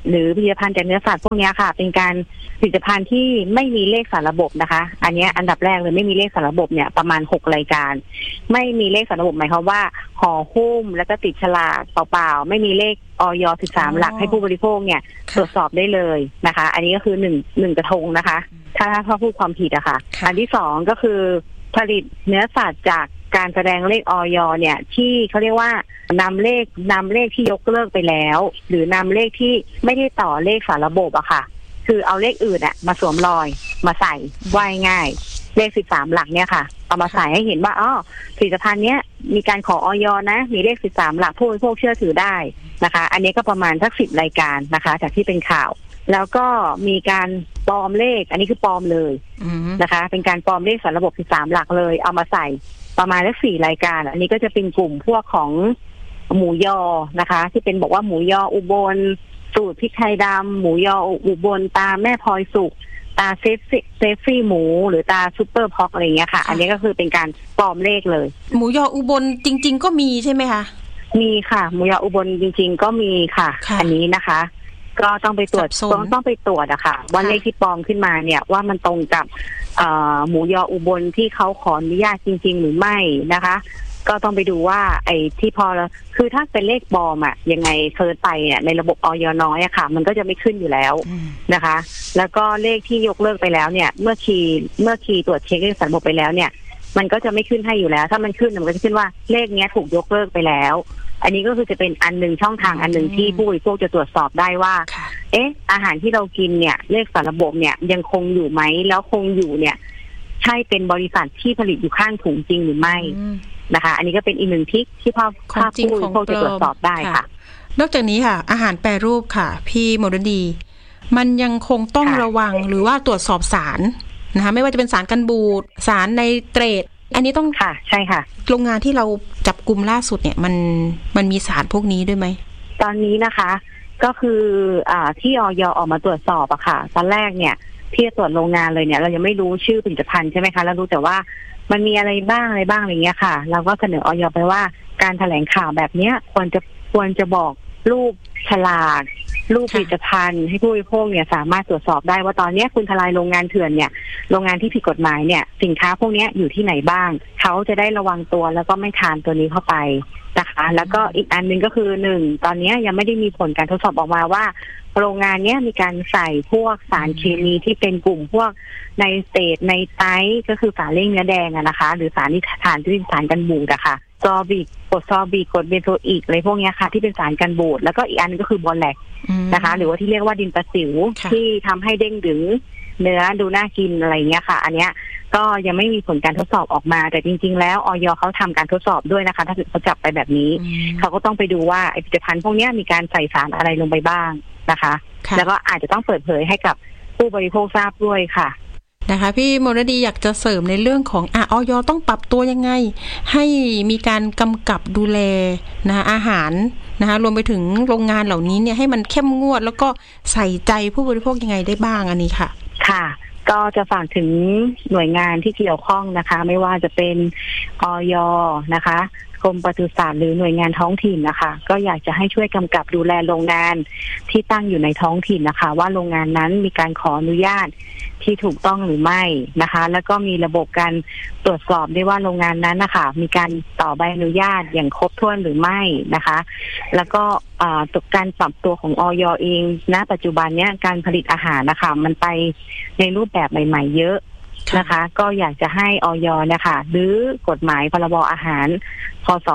หรือผลิตภัณฑ์จากเนื้อสัตว์พวกนี้ค่ะเป็นการผลิตภัณฑ์ที่ไม่มีเลขสารระบบนะคะอันนี้อันดับแรกเลยไม่มีเลขสารระบบเนี่ยประมาณ6รายการไม่มีเลขสารระบบหมายความว่าห่อหุ้มแล้วก็ติดฉลากเปล่าๆไม่มีเลขอย 13 หลักให้ผู้บริโภคเนี่ยตรวจสอบได้เลยนะคะอันนี้ก็คือ1กระทงนะคะถ้าพูดความผิดอะค่ะอันที่2ก็คือผลิตเนื้อสัตว์จากการแสดงเลขอย.เนี่ยที่เขาเรียกว่านำเลขที่ยกเลิกไปแล้วหรือนำเลขที่ไม่ได้ต่อเลขสารระบบอะค่ะคือเอาเลขอื่นอะมาสวมรอยมาใส่ว่ายง่ายเลข13หลักเนี่ยค่ะเอามาใส่ให้เห็นว่าผลิตภัณฑ์เนี้ยมีการขออย.นะมีเลข13หลักผู้บริโภคเชื่อถือได้นะคะอันนี้ก็ประมาณสัก10รายการนะคะจากที่เป็นข่าวแล้วก็มีการปลอมเลขอันนี้คือปลอมเลยนะคะเป็นการปลอมเลขสารระบบ13หลักเลยเอามาใส่ประมาณ4รายการอันนี้ก็จะเป็นกลุ่มพวกของหมูยอนะคะที่เป็นบอกว่าหมูยออุบลสูตรพริกไทยดำหมูยออุบลตาแม่พลอยสุกตาเซฟฟี่หมูหรือตาซุปเปอร์พ็อกอะไรเงี้ยค่ะอันนี้ก็คือเป็นการปลอมเลขเลยหมูยออุบลจริงๆก็มีใช่ไหมคะมีค่ะหมูยออุบลจริงๆก็มีค่ะอันนี้นะคะก็ต้องไปตรวจต้องไปตรวจอะค่ะว่าเลขที่ปลอมขึ้นมาเนี่ยว่ามันตรงกับหมูยออุบลที่เขาขออนุญาตจริงๆหรือไม่นะคะก็ต้องไปดูว่าไอ้ที่พอคือถ้าเป็นเลขปลอมอะยังไงเซิร์ชไปเนี่ยในระบบอย.น้อยอะค่ะมันก็จะไม่ขึ้นอยู่แล้วนะคะแล้วก็เลขที่ยกเลิกไปแล้วเนี่ยเมื่อคีย์ตรวจเช็คเลขสารระบบไปแล้วเนี่ยมันก็จะไม่ขึ้นให้อยู่แล้วถ้ามันขึ้นมันก็จะขึ้นว่าเลขนี้ถูกยกเลิกไปแล้วอันนี้ก็คือจะเป็นอันหนึ่งช่องทางอันหนึ่งที่ผู้บริโภคจะตรวจสอบได้ว่าอาหารที่เรากินเนี่ยเลขสารระบบเนี่ยยังคงอยู่ไหมแล้วคงอยู่เนี่ยใช่เป็นบริษัทที่ผลิตอยู่ข้างถุงจริงหรือไม่นะคะอันนี้ก็เป็นอีกหนึ่งที่ภาพผู้บริโภคจะตรวจสอบได้ค่ะนอกจากนี้ค่ะอาหารแปรรูปค่ะพี่มรดีมันยังคงต้องระวังหรือว่าตรวจสอบสารนะคะไม่ว่าจะเป็นสารกันบูดสารไนเตรตอันนี้ต้องค่ะใช่ค่ะโรงงานที่เราจับกุมล่าสุดเนี่ยมันมีสารพวกนี้ด้วยไหมตอนนี้นะคะก็คือที่อย.ออกมาตรวจสอบอะค่ะตอนแรกเนี่ยที่จะตรวจโรงงานเลยเนี่ยเรายังไม่รู้ชื่อผลิตภัณฑ์ใช่ไหมคะเรารู้แต่ว่ามันมีอะไรบ้างอะไรเงี้ยค่ะเราก็เสนออย.ไปว่าการแถลงข่าวแบบนี้ควรจะบอกรูปฉลากรูปผลิตภัณฑ์ให้ผู้บริโภคเนี่ยสามารถตรวจสอบได้ว่าตอนนี้คุณทลายโรงงานเถื่อนเนี่ยโรงงานที่ผิดกฎหมายเนี่ยสินค้าพวกนี้อยู่ที่ไหนบ้างเขาจะได้ระวังตัวแล้วก็ไม่ทานตัวนี้เข้าไปนะคะแล้วก็อีกอันนึงก็คือ1ตอนนี้ยังไม่ได้มีผลการทดสอบออกมาว่าโรงงานนี้มีการใส่พวกสารเคมีที่เป็นกลุ่มพวกไนเตรตไนไตรก็คือสารเร่งเนื้อแดงนะคะหรือสารที่ฐานที่เป็นสารกันบูดอะค่ะกรดเบนโซอิกอะไรพวกนี้ค่ะที่เป็นสารกันบูดแล้วก็อีกอันนึงก็คือบอลแลกนะคะหรือว่าที่เรียกว่าดินประสิวที่ทำให้เด้งดึงเนื้อดูน่ากินอะไรเงี้ยค่ะอันเนี้ยก็ยังไม่มีผลการทดสอบออกมาแต่จริงๆแล้วอย.เขาทำการทดสอบด้วยนะคะถ้าเขาจับไปแบบนี้เขาก็ต้องไปดูว่าผลิตภัณฑ์พวกนี้มีการใส่สารอะไรลงไปบ้างนะคะแล้วก็อาจจะต้องเปิดเผยให้กับผู้บริโภคทราบด้วยค่ะนะคะพี่มรดีอยากจะเสริมในเรื่องของอย.ต้องปรับตัวยังไงให้มีการกำกับดูแลนะอาหารนะคะรวมไปถึงโรงงานเหล่านี้เนี่ยให้มันเข้มงวดแล้วก็ใส่ใจผู้บริโภคยังไงได้บ้างอันนี้ค่ะค่ะก็จะฝากถึงหน่วยงานที่เกี่ยวข้องนะคะไม่ว่าจะเป็นอย.นะคะกรมปศุสัตว์หรือหน่วยงานท้องถิ่นนะคะก็อยากจะให้ช่วยกำกับดูแลโรงงานที่ตั้งอยู่ในท้องถิ่นนะคะว่าโรงงานนั้นมีการขออนุญาตที่ถูกต้องหรือไม่นะคะแล้วก็มีระบบการตรวจสอบได้ว่าโรงงานนั้นนะคะมีการต่อใบอนุญาตอย่างครบถ้วนหรือไม่นะคะแล้วก็การปรับตัวของอย.เองณปัจจุบันเนี้ยการผลิตอาหารนะคะมันไปในรูปแบบใหม่ๆเยอะนะคะก็อยากจะให้อย.นะคะหรือกฎหมายพรบอาหารพ.ศ.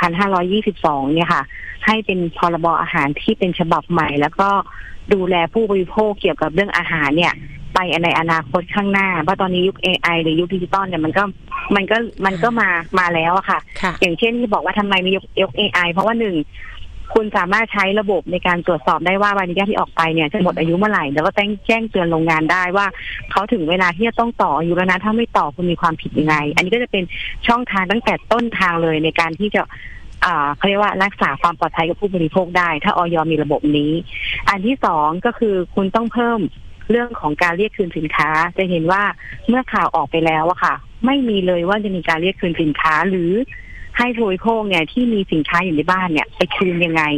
2522เนี่ยค่ะให้เป็นพรบอาหารที่เป็นฉบับใหม่แล้วก็ดูแลผู้บริโภคเกี่ยวกับเรื่องอาหารเนี่ยไปในอนาคตข้างหน้าเพราะตอนนี้ยุค AI หรือยุคดิจิตอลเนี่ยมันก็มาแล้วอะค่ะอย่างเช่นที่บอกว่าทำไมมียุค AI เพราะว่าคุณสามารถใช้ระบบในการตรวจสอบได้ว่าใบอนุญาตที่ออกไปเนี่ยจะหมดอายุเมื่อไหร่แล้วก็แจ้งเตือนโรงงานได้ว่าเขาถึงเวลาที่จะต้องต่ออายุแล้วนะถ้าไม่ต่อคุณมีความผิดยังไงอันนี้ก็จะเป็นช่องทางตั้งแต่ต้นทางเลยในการที่จะเขาเรียกว่ารักษาความปลอดภัยกับผู้บริโภคได้ถ้าอย.มีระบบนี้อันที่สองก็คือคุณต้องเพิ่มเรื่องของการเรียกคืนสินค้าจะเห็นว่าเมื่อข่าวออกไปแล้วอะค่ะไม่มีเลยว่าจะมีการเรียกคืนสินค้าหรือให้ผู้บริโภคเนี่ยที่มีสินค้าอยู่ในบ้านเนี่ยไปคืนยังไง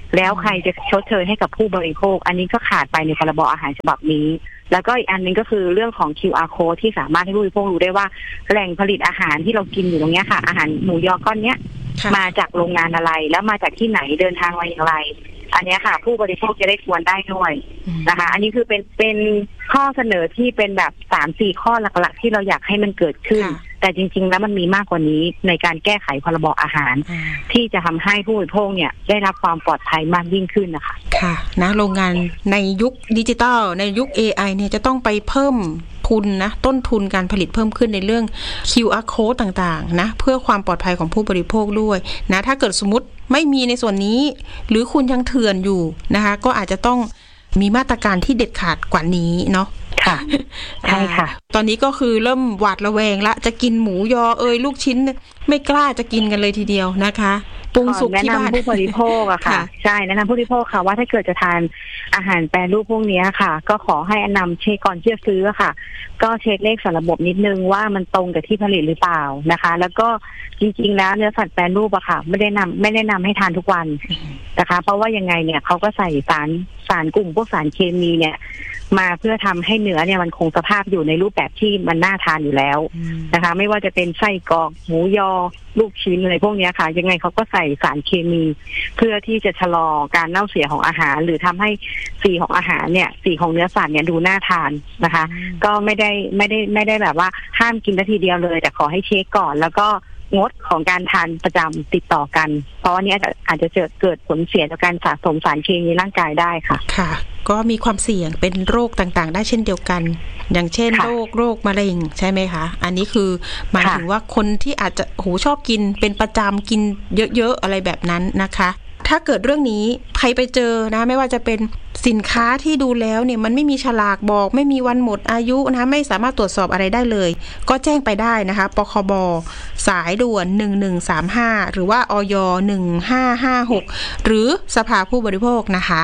แล้วใครจะชดเชยให้กับผู้บริโภคอันนี้ก็ขาดไปในพรบอาหารฉบับนี้แล้วก็อีกอันนึงก็คือเรื่องของ QR code ที่สามารถให้ผู้บริโภครู้ได้ว่าแหล่งผลิตอาหารที่เรากินอยู่ตรงนี้ค่ะอาหารหมูยอก้อนเนี้ยมาจากโรงงานอะไรแล้วมาจากที่ไหนเดินทางมาอย่างไรอันนี้ค่ะผู้บริโภคจะได้ควรได้ด้วยนะคะอันนี้คือเป็นข้อเสนอที่เป็นแบบ 3-4 ข้อหลักๆที่เราอยากให้มันเกิดขึ้นแต่จริงๆแล้วมันมีมากกว่านี้ในการแก้ไขพรบอาหารที่จะทำให้ผู้บริโภคเนี่ยได้รับความปลอดภัยมากยิ่งขึ้นนะคะค่ะนะโรงงานในยุคดิจิทัลในยุค AI เนี่ยจะต้องไปเพิ่มทุนนะต้นทุนการผลิตเพิ่มขึ้นในเรื่อง QR code ต่างๆนะเพื่อความปลอดภัยของผู้บริโภคด้วยนะถ้าเกิดสมมติไม่มีในส่วนนี้หรือคุณยังเถื่อนอยู่นะคะก็อาจจะต้องมีมาตรการที่เด็ดขาดกว่านี้เนาะค่ะใช่ค่ะตอนนี้ก็คือเริ่มหวาดระแวงละจะกินหมูยอลูกชิ้นไม่กล้าจะกินกันเลยทีเดียวนะคะปรุงสุกที่บ้านแนะนำผู้บริโภคอะค่ะใช่แนะนำผู้บริโภคค่ะว่าถ้าเกิดจะทานอาหารแปรรูปพวกนี้ค่ะก็ขอให้นำเช็คก่อนที่จะซื้อค่ะก็เช็คเลขสารระบบนิดนึงว่ามันตรงกับที่ผลิตหรือเปล่านะคะแล้วก็จริงๆแล้วเนื้อสัตว์แปรรูปอะค่ะไม่ได้แนะนำให้ทานทุกวันนะคะเพราะว่ายังไงเนี่ยเขาก็ใส่สารกลุ่มพวกสารเคมีเนี่ยมาเพื่อทำให้เนื้อเนี่ยมันคงสภาพอยู่ในรูปแบบที่มันน่าทานอยู่แล้วนะคะไม่ว่าจะเป็นไส้กรอกหมูยอลูกชิ้นอะไรพวกนี้ค่ะยังไงเขาก็ใส่สารเคมีเพื่อที่จะชะลอการเน่าเสียของอาหารหรือทำให้สีของอาหารเนี่ยสีของเนื้อสัตว์เนี่ยดูน่าทานนะคะก็ไม่ได้แบบว่าห้ามกินทีเดียวเลยแต่ขอให้เช็คก่อนแล้วก็งดของการทานประจำติดต่อกันเพราะว่านี้อาจจะเกิดผลเสียจากการสะสมสารเคมีในร่างกายได้ค่ะค่ะก็มีความเสี่ยงเป็นโรคต่างๆได้เช่นเดียวกันอย่างเช่นโรคมะเร็งใช่ไหมคะอันนี้คือหมายถึงว่าคนที่อาจจะชอบกินเป็นประจำกินเยอะๆอะไรแบบนั้นนะคะถ้าเกิดเรื่องนี้ใครไปเจอนะไม่ว่าจะเป็นสินค้าที่ดูแล้วเนี่ยมันไม่มีฉลากบอกไม่มีวันหมดอายุนะไม่สามารถตรวจสอบอะไรได้เลยก็แจ้งไปได้นะคะปคบสายด่วน1135หรือว่าอย1556หรือสภาผู้บริโภคนะคะ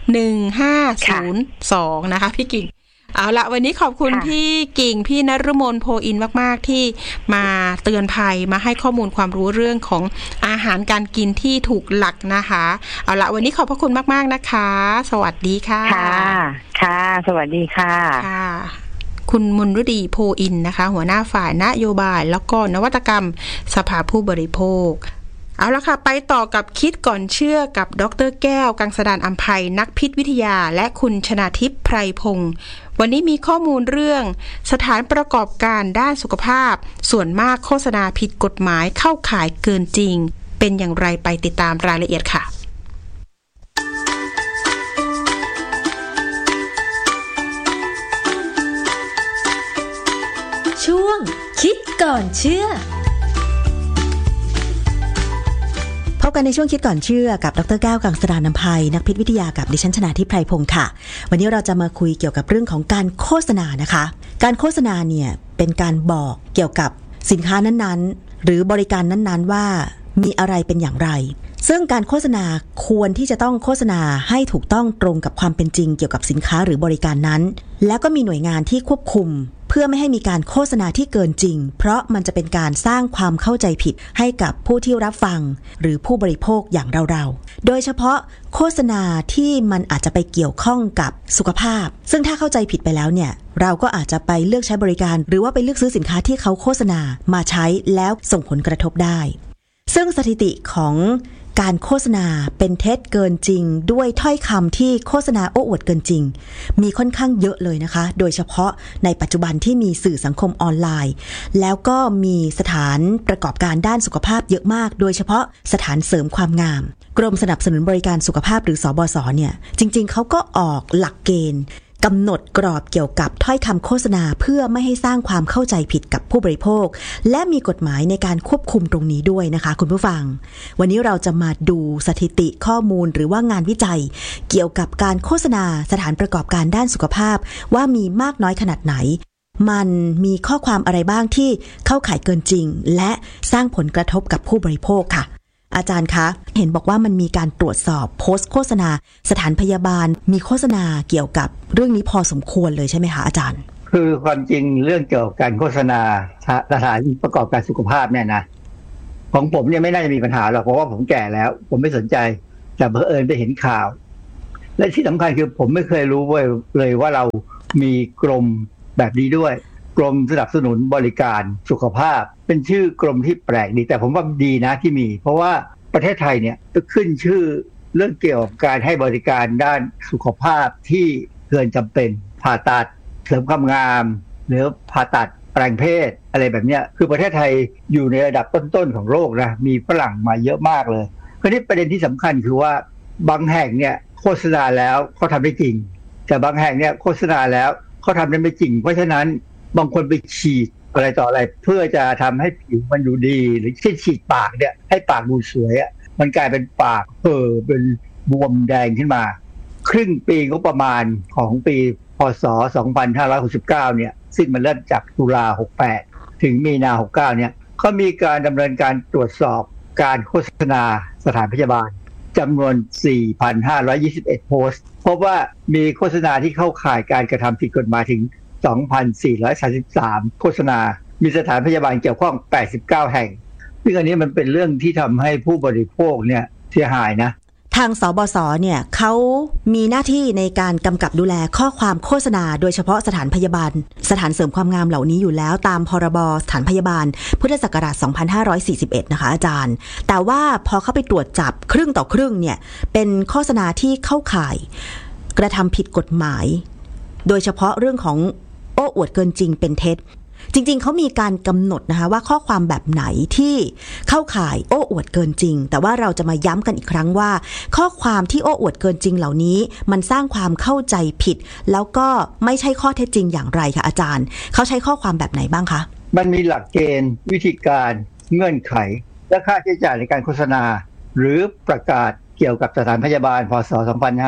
1502นะคะพี่กิ่งเอาละวันนี้ขอบคุณพี่กิ่งพี่นฤมลโพอินมากๆที่มาเตือนภัยมาให้ข้อมูลความรู้เรื่องของอาหารการกินที่ถูกหลักนะคะเอาละวันนี้ขอบพระคุณมากๆนะคะสวัสดีค่ะค่ะสวัสดีค่ะค่ะคุณมนฤดีโพอินนะคะหัวหน้าฝ่ายนโยบายแล้วก็นวัตกรรมสภาผู้บริโภคเอาละค่ะไปต่อกับคิดก่อนเชื่อกับดร.แก้วกังสดาลอำไพนักพิษวิทยาและคุณชนาทิพย์ไพรพงศ์วันนี้มีข้อมูลเรื่องสถานประกอบการด้านสุขภาพส่วนมากโฆษณาผิดกฎหมายเข้าข่ายเกินจริงเป็นอย่างไรไปติดตามรายละเอียดค่ะช่วงคิดก่อนเชื่อพบกันในช่วงคิดก่อนเชื่อกับดร.แก้วกังสดาลอำไพนักพิษวิทยากับดิฉันชนาทิพย์ไพรพงศ์ค่ะวันนี้เราจะมาคุยเกี่ยวกับเรื่องของการโฆษณานะคะการโฆษณาเนี่ยเป็นการบอกเกี่ยวกับสินค้านั้นๆหรือบริการนั้นๆว่ามีอะไรเป็นอย่างไรซึ่งการโฆษณาควรที่จะต้องโฆษณาให้ถูกต้องตรงกับความเป็นจริงเกี่ยวกับสินค้าหรือบริการนั้นแล้วก็มีหน่วยงานที่ควบคุมเพื่อไม่ให้มีการโฆษณาที่เกินจริงเพราะมันจะเป็นการสร้างความเข้าใจผิดให้กับผู้ที่รับฟังหรือผู้บริโภคอย่างเราๆโดยเฉพาะโฆษณาที่มันอาจจะไปเกี่ยวข้องกับสุขภาพซึ่งถ้าเข้าใจผิดไปแล้วเนี่ยเราก็อาจจะไปเลือกใช้บริการหรือว่าไปเลือกซื้อสินค้าที่เขาโฆษณามาใช้แล้วส่งผลกระทบได้ซึ่งสถิติของการโฆษณาเป็นเท็จเกินจริงด้วยถ้อยคำที่โฆษณาโอ้อวดเกินจริงมีค่อนข้างเยอะเลยนะคะโดยเฉพาะในปัจจุบันที่มีสื่อสังคมออนไลน์แล้วก็มีสถานประกอบการด้านสุขภาพเยอะมากโดยเฉพาะสถานเสริมความงามกรมสนับสนุนบริการสุขภาพหรือสบสเนี่ยจริงๆเขาก็ออกหลักเกณฑ์กำหนดกรอบเกี่ยวกับถ้อยคำโฆษณาเพื่อไม่ให้สร้างความเข้าใจผิดกับผู้บริโภคและมีกฎหมายในการควบคุมตรงนี้ด้วยนะคะคุณผู้ฟังวันนี้เราจะมาดูสถิติข้อมูลหรือว่างานวิจัยเกี่ยวกับการโฆษณาสถานประกอบการด้านสุขภาพว่ามีมากน้อยขนาดไหนมันมีข้อความอะไรบ้างที่เข้าข่ายเกินจริงและสร้างผลกระทบกับผู้บริโภคค่ะอาจารย์คะเห็นบอกว่ามันมีการตรวจสอบโพสต์โฆษณาสถานพยาบาลมีโฆษณาเกี่ยวกับเรื่องนี้พอสมควรเลยใช่ไหมคะอาจารย์คือความจริงเรื่องเกี่ยวกับการโฆษณาสถานประกอบการสุขภาพเนี่ยนะของผมเนี่ยไม่น่าจะมีปัญหาหรอกเพราะว่าผมแก่แล้วผมไม่สนใจแต่บังเอิญไปเห็นข่าวและที่สำคัญคือผมไม่เคยรู้เลยว่าเรามีกรมแบบนี้ด้วยกรมสนับสนุนบริการสุขภาพเป็นชื่อกรมที่แปลกดีแต่ผมว่าดีนะที่มีเพราะว่าประเทศไทยเนี่ยก็ขึ้นชื่อเรื่องเกี่ยวกับการให้บริการด้านสุขภาพที่เกินจำเป็นผ่าตัดเสริมความงามหรือผ่าตัดแปลงเพศอะไรแบบนี้คือประเทศไทยอยู่ในระดับต้นๆของโลกนะมีฝรั่งมาเยอะมากเลยคราวนี้ประเด็นที่สำคัญคือว่าบางแห่งเนี่ยโฆษณาแล้วเขาทำได้จริงแต่บางแห่งเนี่ยโฆษณาแล้วเขาทำได้ไม่จริงเพราะฉะนั้นบางคนไปฉีดอะไรต่ออะไรเพื่อจะทำให้ผิวมันดูดีหรือฉีดปากเนี่ยให้ปากดูสวยอ่ะมันกลายเป็นปากเป็นบวมแดงขึ้นมาครึ่งปีงบประมาณของปีพ.ศ. 2569เนี่ยซึ่งมันเริ่มจากตุลา68ถึงมีนา69เนี่ยเขามีการดำเนินการตรวจสอบการโฆษณาสถานพยาบาลจำนวน 4,521 โพสต์พบว่ามีโฆษณาที่เข้าข่ายการกระทำผิดกฎหมายถึง 2,433 โฆษณามีสถานพยาบาลเกี่ยวข้อง89แห่งซึ่งอันนี้มันเป็นเรื่องที่ทำให้ผู้บริโภคเนี่ยเสียหายนะทางสบสเนี่ยเขามีหน้าที่ในการกำกับดูแลข้อความโฆษณาโดยเฉพาะสถานพยาบาลสถานเสริมความงามเหล่านี้อยู่แล้วตามพรบสถานพยาบาลพุทธศักราช 2541 นะคะอาจารย์แต่ว่าพอเข้าไปตรวจจับครึ่งต่อครึ่งเนี่ยเป็นโฆษณาที่เข้าข่ายกระทำผิดกฎหมายโดยเฉพาะเรื่องของโอ้อวดเกินจริงเป็นเท็จจริงๆเขามีการกำหนดนะคะว่าข้อความแบบไหนที่เข้าข่ายโอ้อวดเกินจริงแต่ว่าเราจะมาย้ำกันอีกครั้งว่าข้อความที่โอ้อวดเกินจริงเหล่านี้มันสร้างความเข้าใจผิดแล้วก็ไม่ใช่ข้อเท็จจริงอย่างไรคะอาจารย์เขาใช้ข้อความแบบไหนบ้างคะมันมีหลักเกณฑ์วิธีการเงื่อนไขและค่าใช้จ่ายในการโฆษณาหรือประกาศเกี่ยวกับสถานพยาบาลพ.ศ.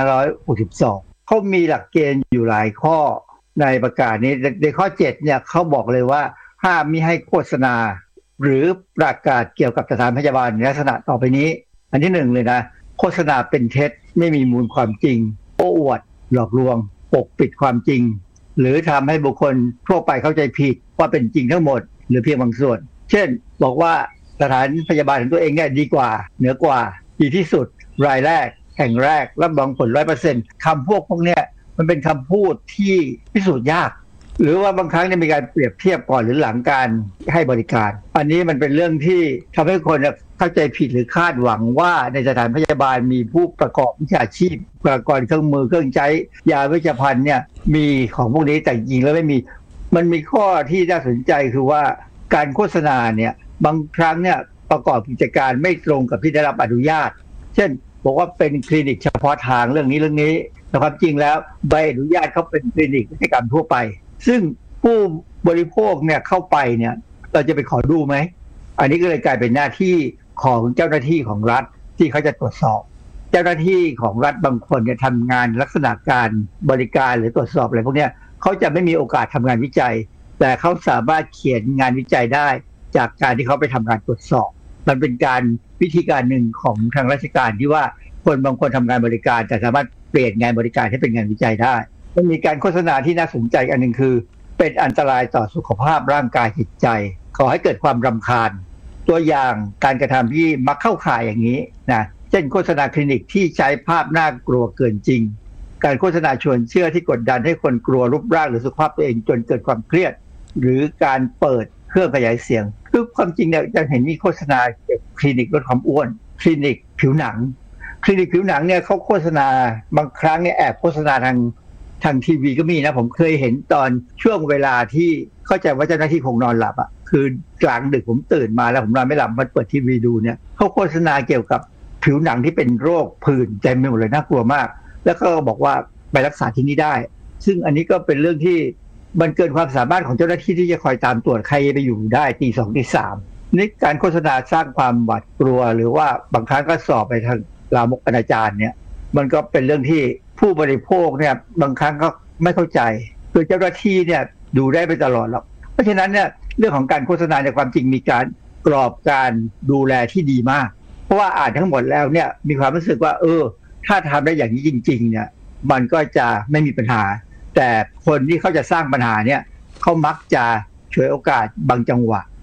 2562เขามีหลักเกณฑ์อยู่หลายข้อในประกาศนี้ในข้อ7เนี่ยเขาบอกเลยว่าห้ามมิให้โฆษณาหรือประกาศเกี่ยวกับสถานพยาบาลในลักษณะต่อไปนี้อันที่1เลยนะโฆษณาเป็นเท็จไม่มีมูลความจริงโอ้อวดหลอกลวงปกปิดความจริงหรือทำให้บุคคลทั่วไปเข้าใจผิดว่าเป็นจริงทั้งหมดหรือเพียงบางส่วนเช่นบอกว่าสถานพยาบาลของตัวเองเนี่ยดีกว่าเหนือกว่าดีที่สุดรายแรกแห่งแรกรับรองผล 100% คำพวกเนี้ยมันเป็นคำพูดที่พิสูจน์ยากหรือว่าบางครั้งมีการเปรียบเทียบก่อนหรือหลังการให้บริการอันนี้มันเป็นเรื่องที่ทำให้คนเข้าใจผิดหรือคาดหวังว่าในสถานพยาบาลมีผู้ประกอบวิชาชีพอุปกรณ์เครื่องมือเครื่องใช้ยาเวชภัณฑ์เนี่ยมีของพวกนี้แต่จริงแล้วไม่มีมันมีข้อที่น่าสนใจคือว่าการโฆษณาเนี่ยบางครั้งเนี่ยประกอบกิจการไม่ตรงกับที่ได้รับอนุญาตเช่นบอกว่าเป็นคลินิกเฉพาะทางเรื่องนี้แต่ความจริงแล้วใบอนุญาตเขาเป็นคลินิกให้การทั่วไปซึ่งผู้บริโภคเนี่ยเข้าไปเนี่ยเราจะไปขอดูไหมอันนี้ก็เลยกลายเป็นหน้าที่ของเจ้าหน้าที่ของรัฐที่เขาจะตรวจสอบเจ้าหน้าที่ของรัฐบางคนเนี่ยทำงานลักษณะการบริการหรือตรวจสอบอะไรพวกนี้เขาจะไม่มีโอกาสทำงานวิจัยแต่เขาสามารถเขียนงานวิจัยได้จากการที่เขาไปทำงานตรวจสอบมันเป็นการวิธีการหนึ่งของทางราชการที่ว่าคนบางคนทำงานบริการแต่สามารถเปลี่ยนงานบริการให้เป็นงานวิจัยได้มันมีการโฆษณาที่น่าสนใจอันนึงคือเป็นอันตรายต่อสุขภาพร่างกายจิตใจขอให้เกิดความรำคาญตัวอย่างการกระทำที่มักเข้าข่ายอย่างนี้นะเช่นโฆษณาคลินิกที่ใช้ภาพน่ากลัวเกินจริงการโฆษณาชวนเชื่อที่กดดันให้คนกลัวรูปร่างหรือสุขภาพตัวเองจนเกิดความเครียดหรือการเปิดเครื่องขยายเสียงคือความจริงเนี่ยจะเห็นมีโฆษณาเกี่ยวกับคลินิกลดความอ้วนคลินิกผิวหนังคลินิกผิวหนังเนี่ยเขาโฆษณาบางครั้งเนี่ยแอบโฆษณาทางทีวีก็มีนะผมเคยเห็นตอนช่วงเวลาที่เข้าใจว่าเจ้าหน้าที่คงนอนหลับอ่ะคือกลางดึกผมตื่นมาแล้วผมนอนไม่หลับมันเปิดทีวีดูเนี่ยเขาโฆษณาเกี่ยวกับผิวหนังที่เป็นโรคผื่นเต็มไปหมดเลยน่ากลัวมากแล้วก็บอกว่าไปรักษาที่นี่ได้ซึ่งอันนี้ก็เป็นเรื่องที่มันเกินความสามารถของเจ้าหน้าที่ที่จะคอยตามตรวจใครไปอยู่ได้ตี 2 ตี 3นี่การโฆษณาสร้างความหวาดกลัวหรือว่าบางครั้งก็สอบไปทางลามกอนาจารเนี่ยมันก็เป็นเรื่องที่ผู้บริโภคเนี่ยบางครั้งก็ไม่เข้าใจคือเจ้าหน้าที่เนี่ยดูได้ไปตลอดหรอกเพราะฉะนั้นเนี่ยเรื่องของการโฆษณาในความจริงมีการกรอบการดูแลที่ดีมากเพราะว่าอ่านทั้งหมดแล้วเนี่ยมีความรู้สึกว่าถ้าทำได้อย่างนี้จริงๆเนี่ยมันก็จะไม่มีปัญหาแต่คนที่เขาจะสร้างปัญหาเนี่ยเขามักจะฉวยโอกาสบางจังหวะ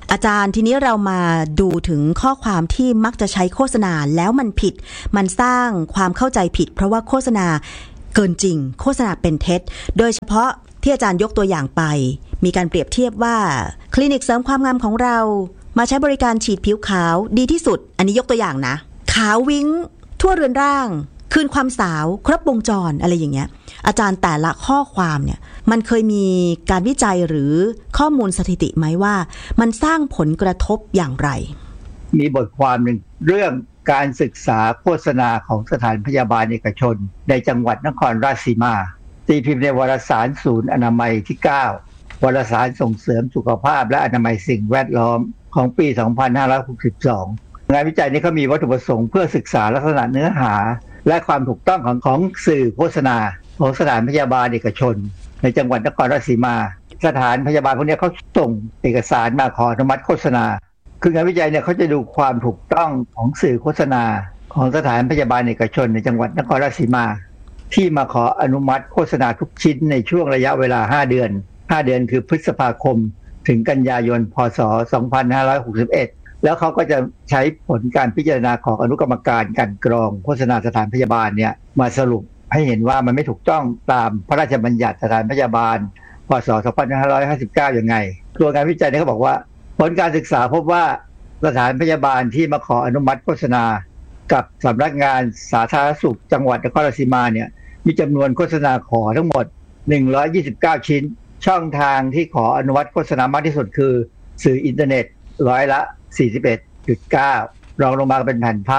อาจารย์ทีนี้เรามาดูถึงข้อความที่มักจะใช้โฆษณาแล้วมันผิดมันสร้างความเข้าใจผิดเพราะว่าโฆษณาเกินจริงโฆษณาเป็นเท็จโดยเฉพาะที่อาจารย์ยกตัวอย่างไปมีการเปรียบเทียบว่าคลินิกเสริมความงามของเรามาใช้บริการฉีดผิวขาวดีที่สุดอันนี้ยกตัวอย่างนะขาววิ้งทั่วเรือนร่างคืนความสาวครบวงจรอะไรอย่างเงี้ยอาจารย์แต่ละข้อความเนี่ยมันเคยมีการวิจัยหรือข้อมูลสถิติไหมว่ามันสร้างผลกระทบอย่างไรมีบทความหนึ่งเรื่องการศึกษาโฆษณาของสถานพยาบาลเอกชนในจังหวัดนครราชสีมาตีพิมพ์ในวารสารศูนย์อนามัยที่9วารสารส่งเสริมสุขภาพและอนามัยสิ่งแวดล้อมของปี 2562 งานวิจัยนี้เขามีวัตถุประสงค์เพื่อศึกษาลักษณะเนื้อหาและความถูกต้องของสื่อโฆษณาของสถานพยาบาลเอกชนในจังหวัดนครราชสีมาสถานพยาบาลพวกนี้เขาส่งเอกสารมาขออนุมัติโฆษณาคืองานวิจัยเนี่ยเขาจะดูความถูกต้องของสื่อโฆษณาของสถานพยาบาลเอกชนในจังหวัดนครราชสีมาที่มาขออนุมัติโฆษณาทุกชิ้นในช่วงระยะเวลา5 เดือนคือพฤษภาคมถึงกันยายนพศ 2561แล้วเขาก็จะใช้ผลการพิจารณาของอนุกรรมการกลั่นกรองโฆษณาสถานพยาบาลเนี่ยมาสรุปให้เห็นว่ามันไม่ถูกต้องตามพระราชบัญญัติสถานพยาบาลพศ 2559ยังไงตัวงานวิจัยนี้เขาบอกว่าผลการศึกษาพบว่าสถานพยาบาลที่มาขออนุมัติโฆษณากับสำนักงานสาธารณสุขจังหวัดนครราชสีมาเนี่ยมีจำนวนโฆษณาขอทั้งหมด129ชิ้นช่องทางที่ขออนุมัติโฆษณามากที่สุดคือสื่ออินเทอร์เน็ต41.9%รองลงมาเป็นแผ่นพับ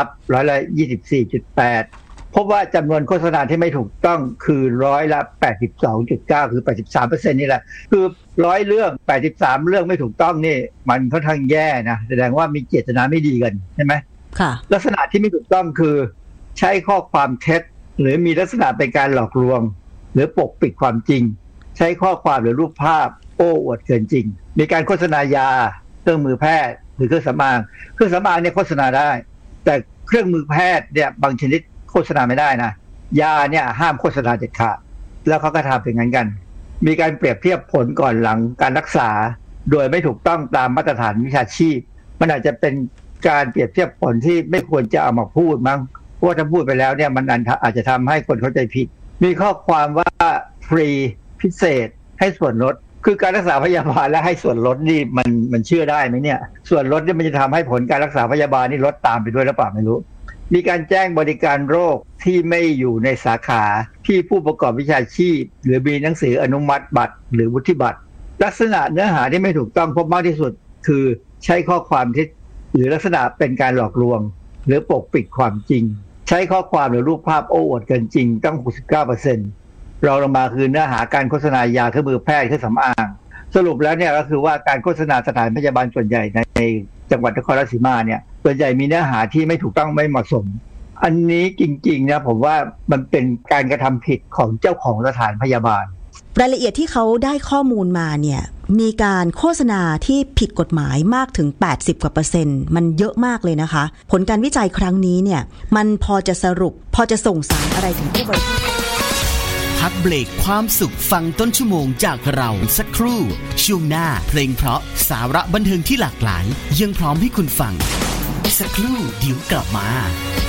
24.8%พบว่าจำนวนโฆษณาที่ไม่ถูกต้องคือ82.9%คือ 83% นี่แหละคือ100เรื่อง83เรื่องไม่ถูกต้องนี่มันค่อนข้างแย่นะแสดงว่ามีเจตนาไม่ดีกันใช่ไหมค่ะลักษณะที่ไม่ถูกต้องคือใช้ข้อความเท็จหรือมีลักษณะเป็นการหลอกลวงหรือปกปิดความจริงใช้ข้อความหรือรูปภาพโอ้อวดเกินจริงมีการโฆษณายาเครื่องมือแพทย์หรือเครื่องสำอางเนี่ยโฆษณาได้แต่เครื่องมือแพทย์เนี่ยบางชนิดโฆษณาไม่ได้นะยาเนี่ยห้ามโฆษณาเด็ดขาดแล้วเขาก็ทำเป็นงั้นกันมีการเปรียบเทียบผลก่อนหลังการรักษาโดยไม่ถูกต้องตามมาตรฐานวิชาชีพมันอาจจะเป็นการเปรียบเทียบผลที่ไม่ควรจะเอามาพูดมั้งเพราะว่าถ้าพูดไปแล้วเนี่ยมันอาจจะทำให้คนเข้าใจผิดมีข้อความว่าฟรีพิเศษให้ส่วนลดคือการรักษาพยาบาลและให้ส่วนลดนี่มันเชื่อได้ไหมเนี่ยส่วนลดเนี่ยมันจะทำให้ผลการรักษาพยาบาลนี่ลดตามไปด้วยหรือเปล่าไม่รู้มีการแจ้งบริการโรคที่ไม่อยู่ในสาขาที่ผู้ประกอบวิชาชีพหรือมีหนังสืออนุมัติบัตรหรือวุฒิบัตรลักษณะเนื้อหาที่ไม่ถูกต้องพบมากที่สุดคือใช้ข้อความที่หรือลักษณะเป็นการหลอกลวงหรือปกปิดความจริงใช้ข้อความหรือรูปภาพโอ้อวดเกินจริงตั้ง 69% รองลงมาคือเนื้อหาการโฆษณายาเครื่องมือแพทย์เครื่องสำอางสรุปแล้วเนี่ยก็คือว่าการโฆษณาสถานพยาบาลส่วนใหญ่ในจังหวัดนครราชสีมาเนี่ยส่วนใหญ่มีเนื้อหาที่ไม่ถูกต้องไม่เหมาะสมอันนี้จริงๆนะผมว่ามันเป็นการกระทำผิดของเจ้าของสถานพยาบาลรายละเอียดที่เขาได้ข้อมูลมาเนี่ยมีการโฆษณาที่ผิดกฎหมายมากถึง80%กว่ามันเยอะมากเลยนะคะผลการวิจัยครั้งนี้เนี่ยมันพอจะสรุปพอจะส่งสารอะไรถึงผู้บริโภคพักเบรกความสุขฟังต้นชั่วโมงจากเราสักครู่ช่วงหน้าเพลงเพราะสาระบันเทิงที่หลากหลายยังพร้อมให้คุณฟังสักครู่เดี๋ยวกลับมา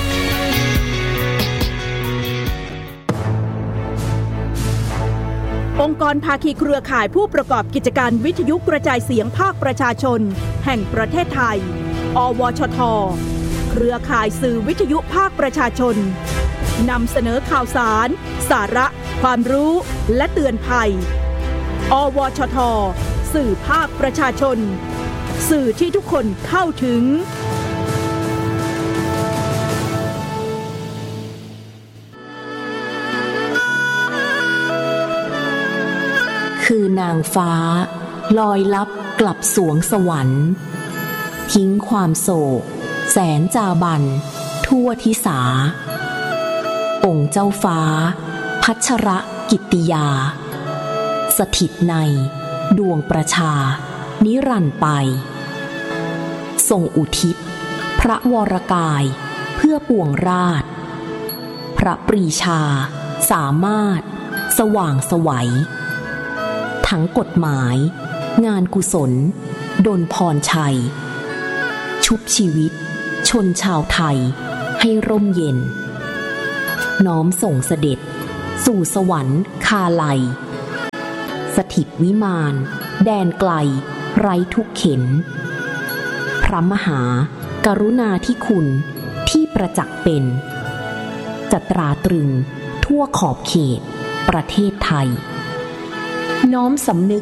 องค์กรภาคีเครือข่ายผู้ประกอบกิจการวิทยุกระจายเสียงภาคประชาชนแห่งประเทศไทยอวชท.เครือข่ายสื่อวิทยุภาคประชาชนนำเสนอข่าวสารสาระความรู้และเตือนภัยอวชท.สื่อภาคประชาชนสื่อที่ทุกคนเข้าถึงคือนางฟ้าลอยลับกลับสวงสวรรค์ทิ้งความโศกแสนจาบันทั่วทิสาองค์เจ้าฟ้าพัชรกิตติยาสถิตในดวงประชานิรันดร์ไปทรงอุทิศพระวรกายเพื่อปวงราชพระปรีชาสามารถสว่างไสวทั้งกฎหมายงานกุศลดลพรชัยชุบชีวิตชนชาวไทยให้ร่มเย็นน้อมส่งเสด็จสู่สวรรค์คาลัยสถิตวิมานแดนไกลไร้ทุกเข็ญพระมหากรุณาธิคุณที่ประจักษ์เป็นจะตราตรึงทั่วขอบเขตประเทศไทยน้อมสำนึก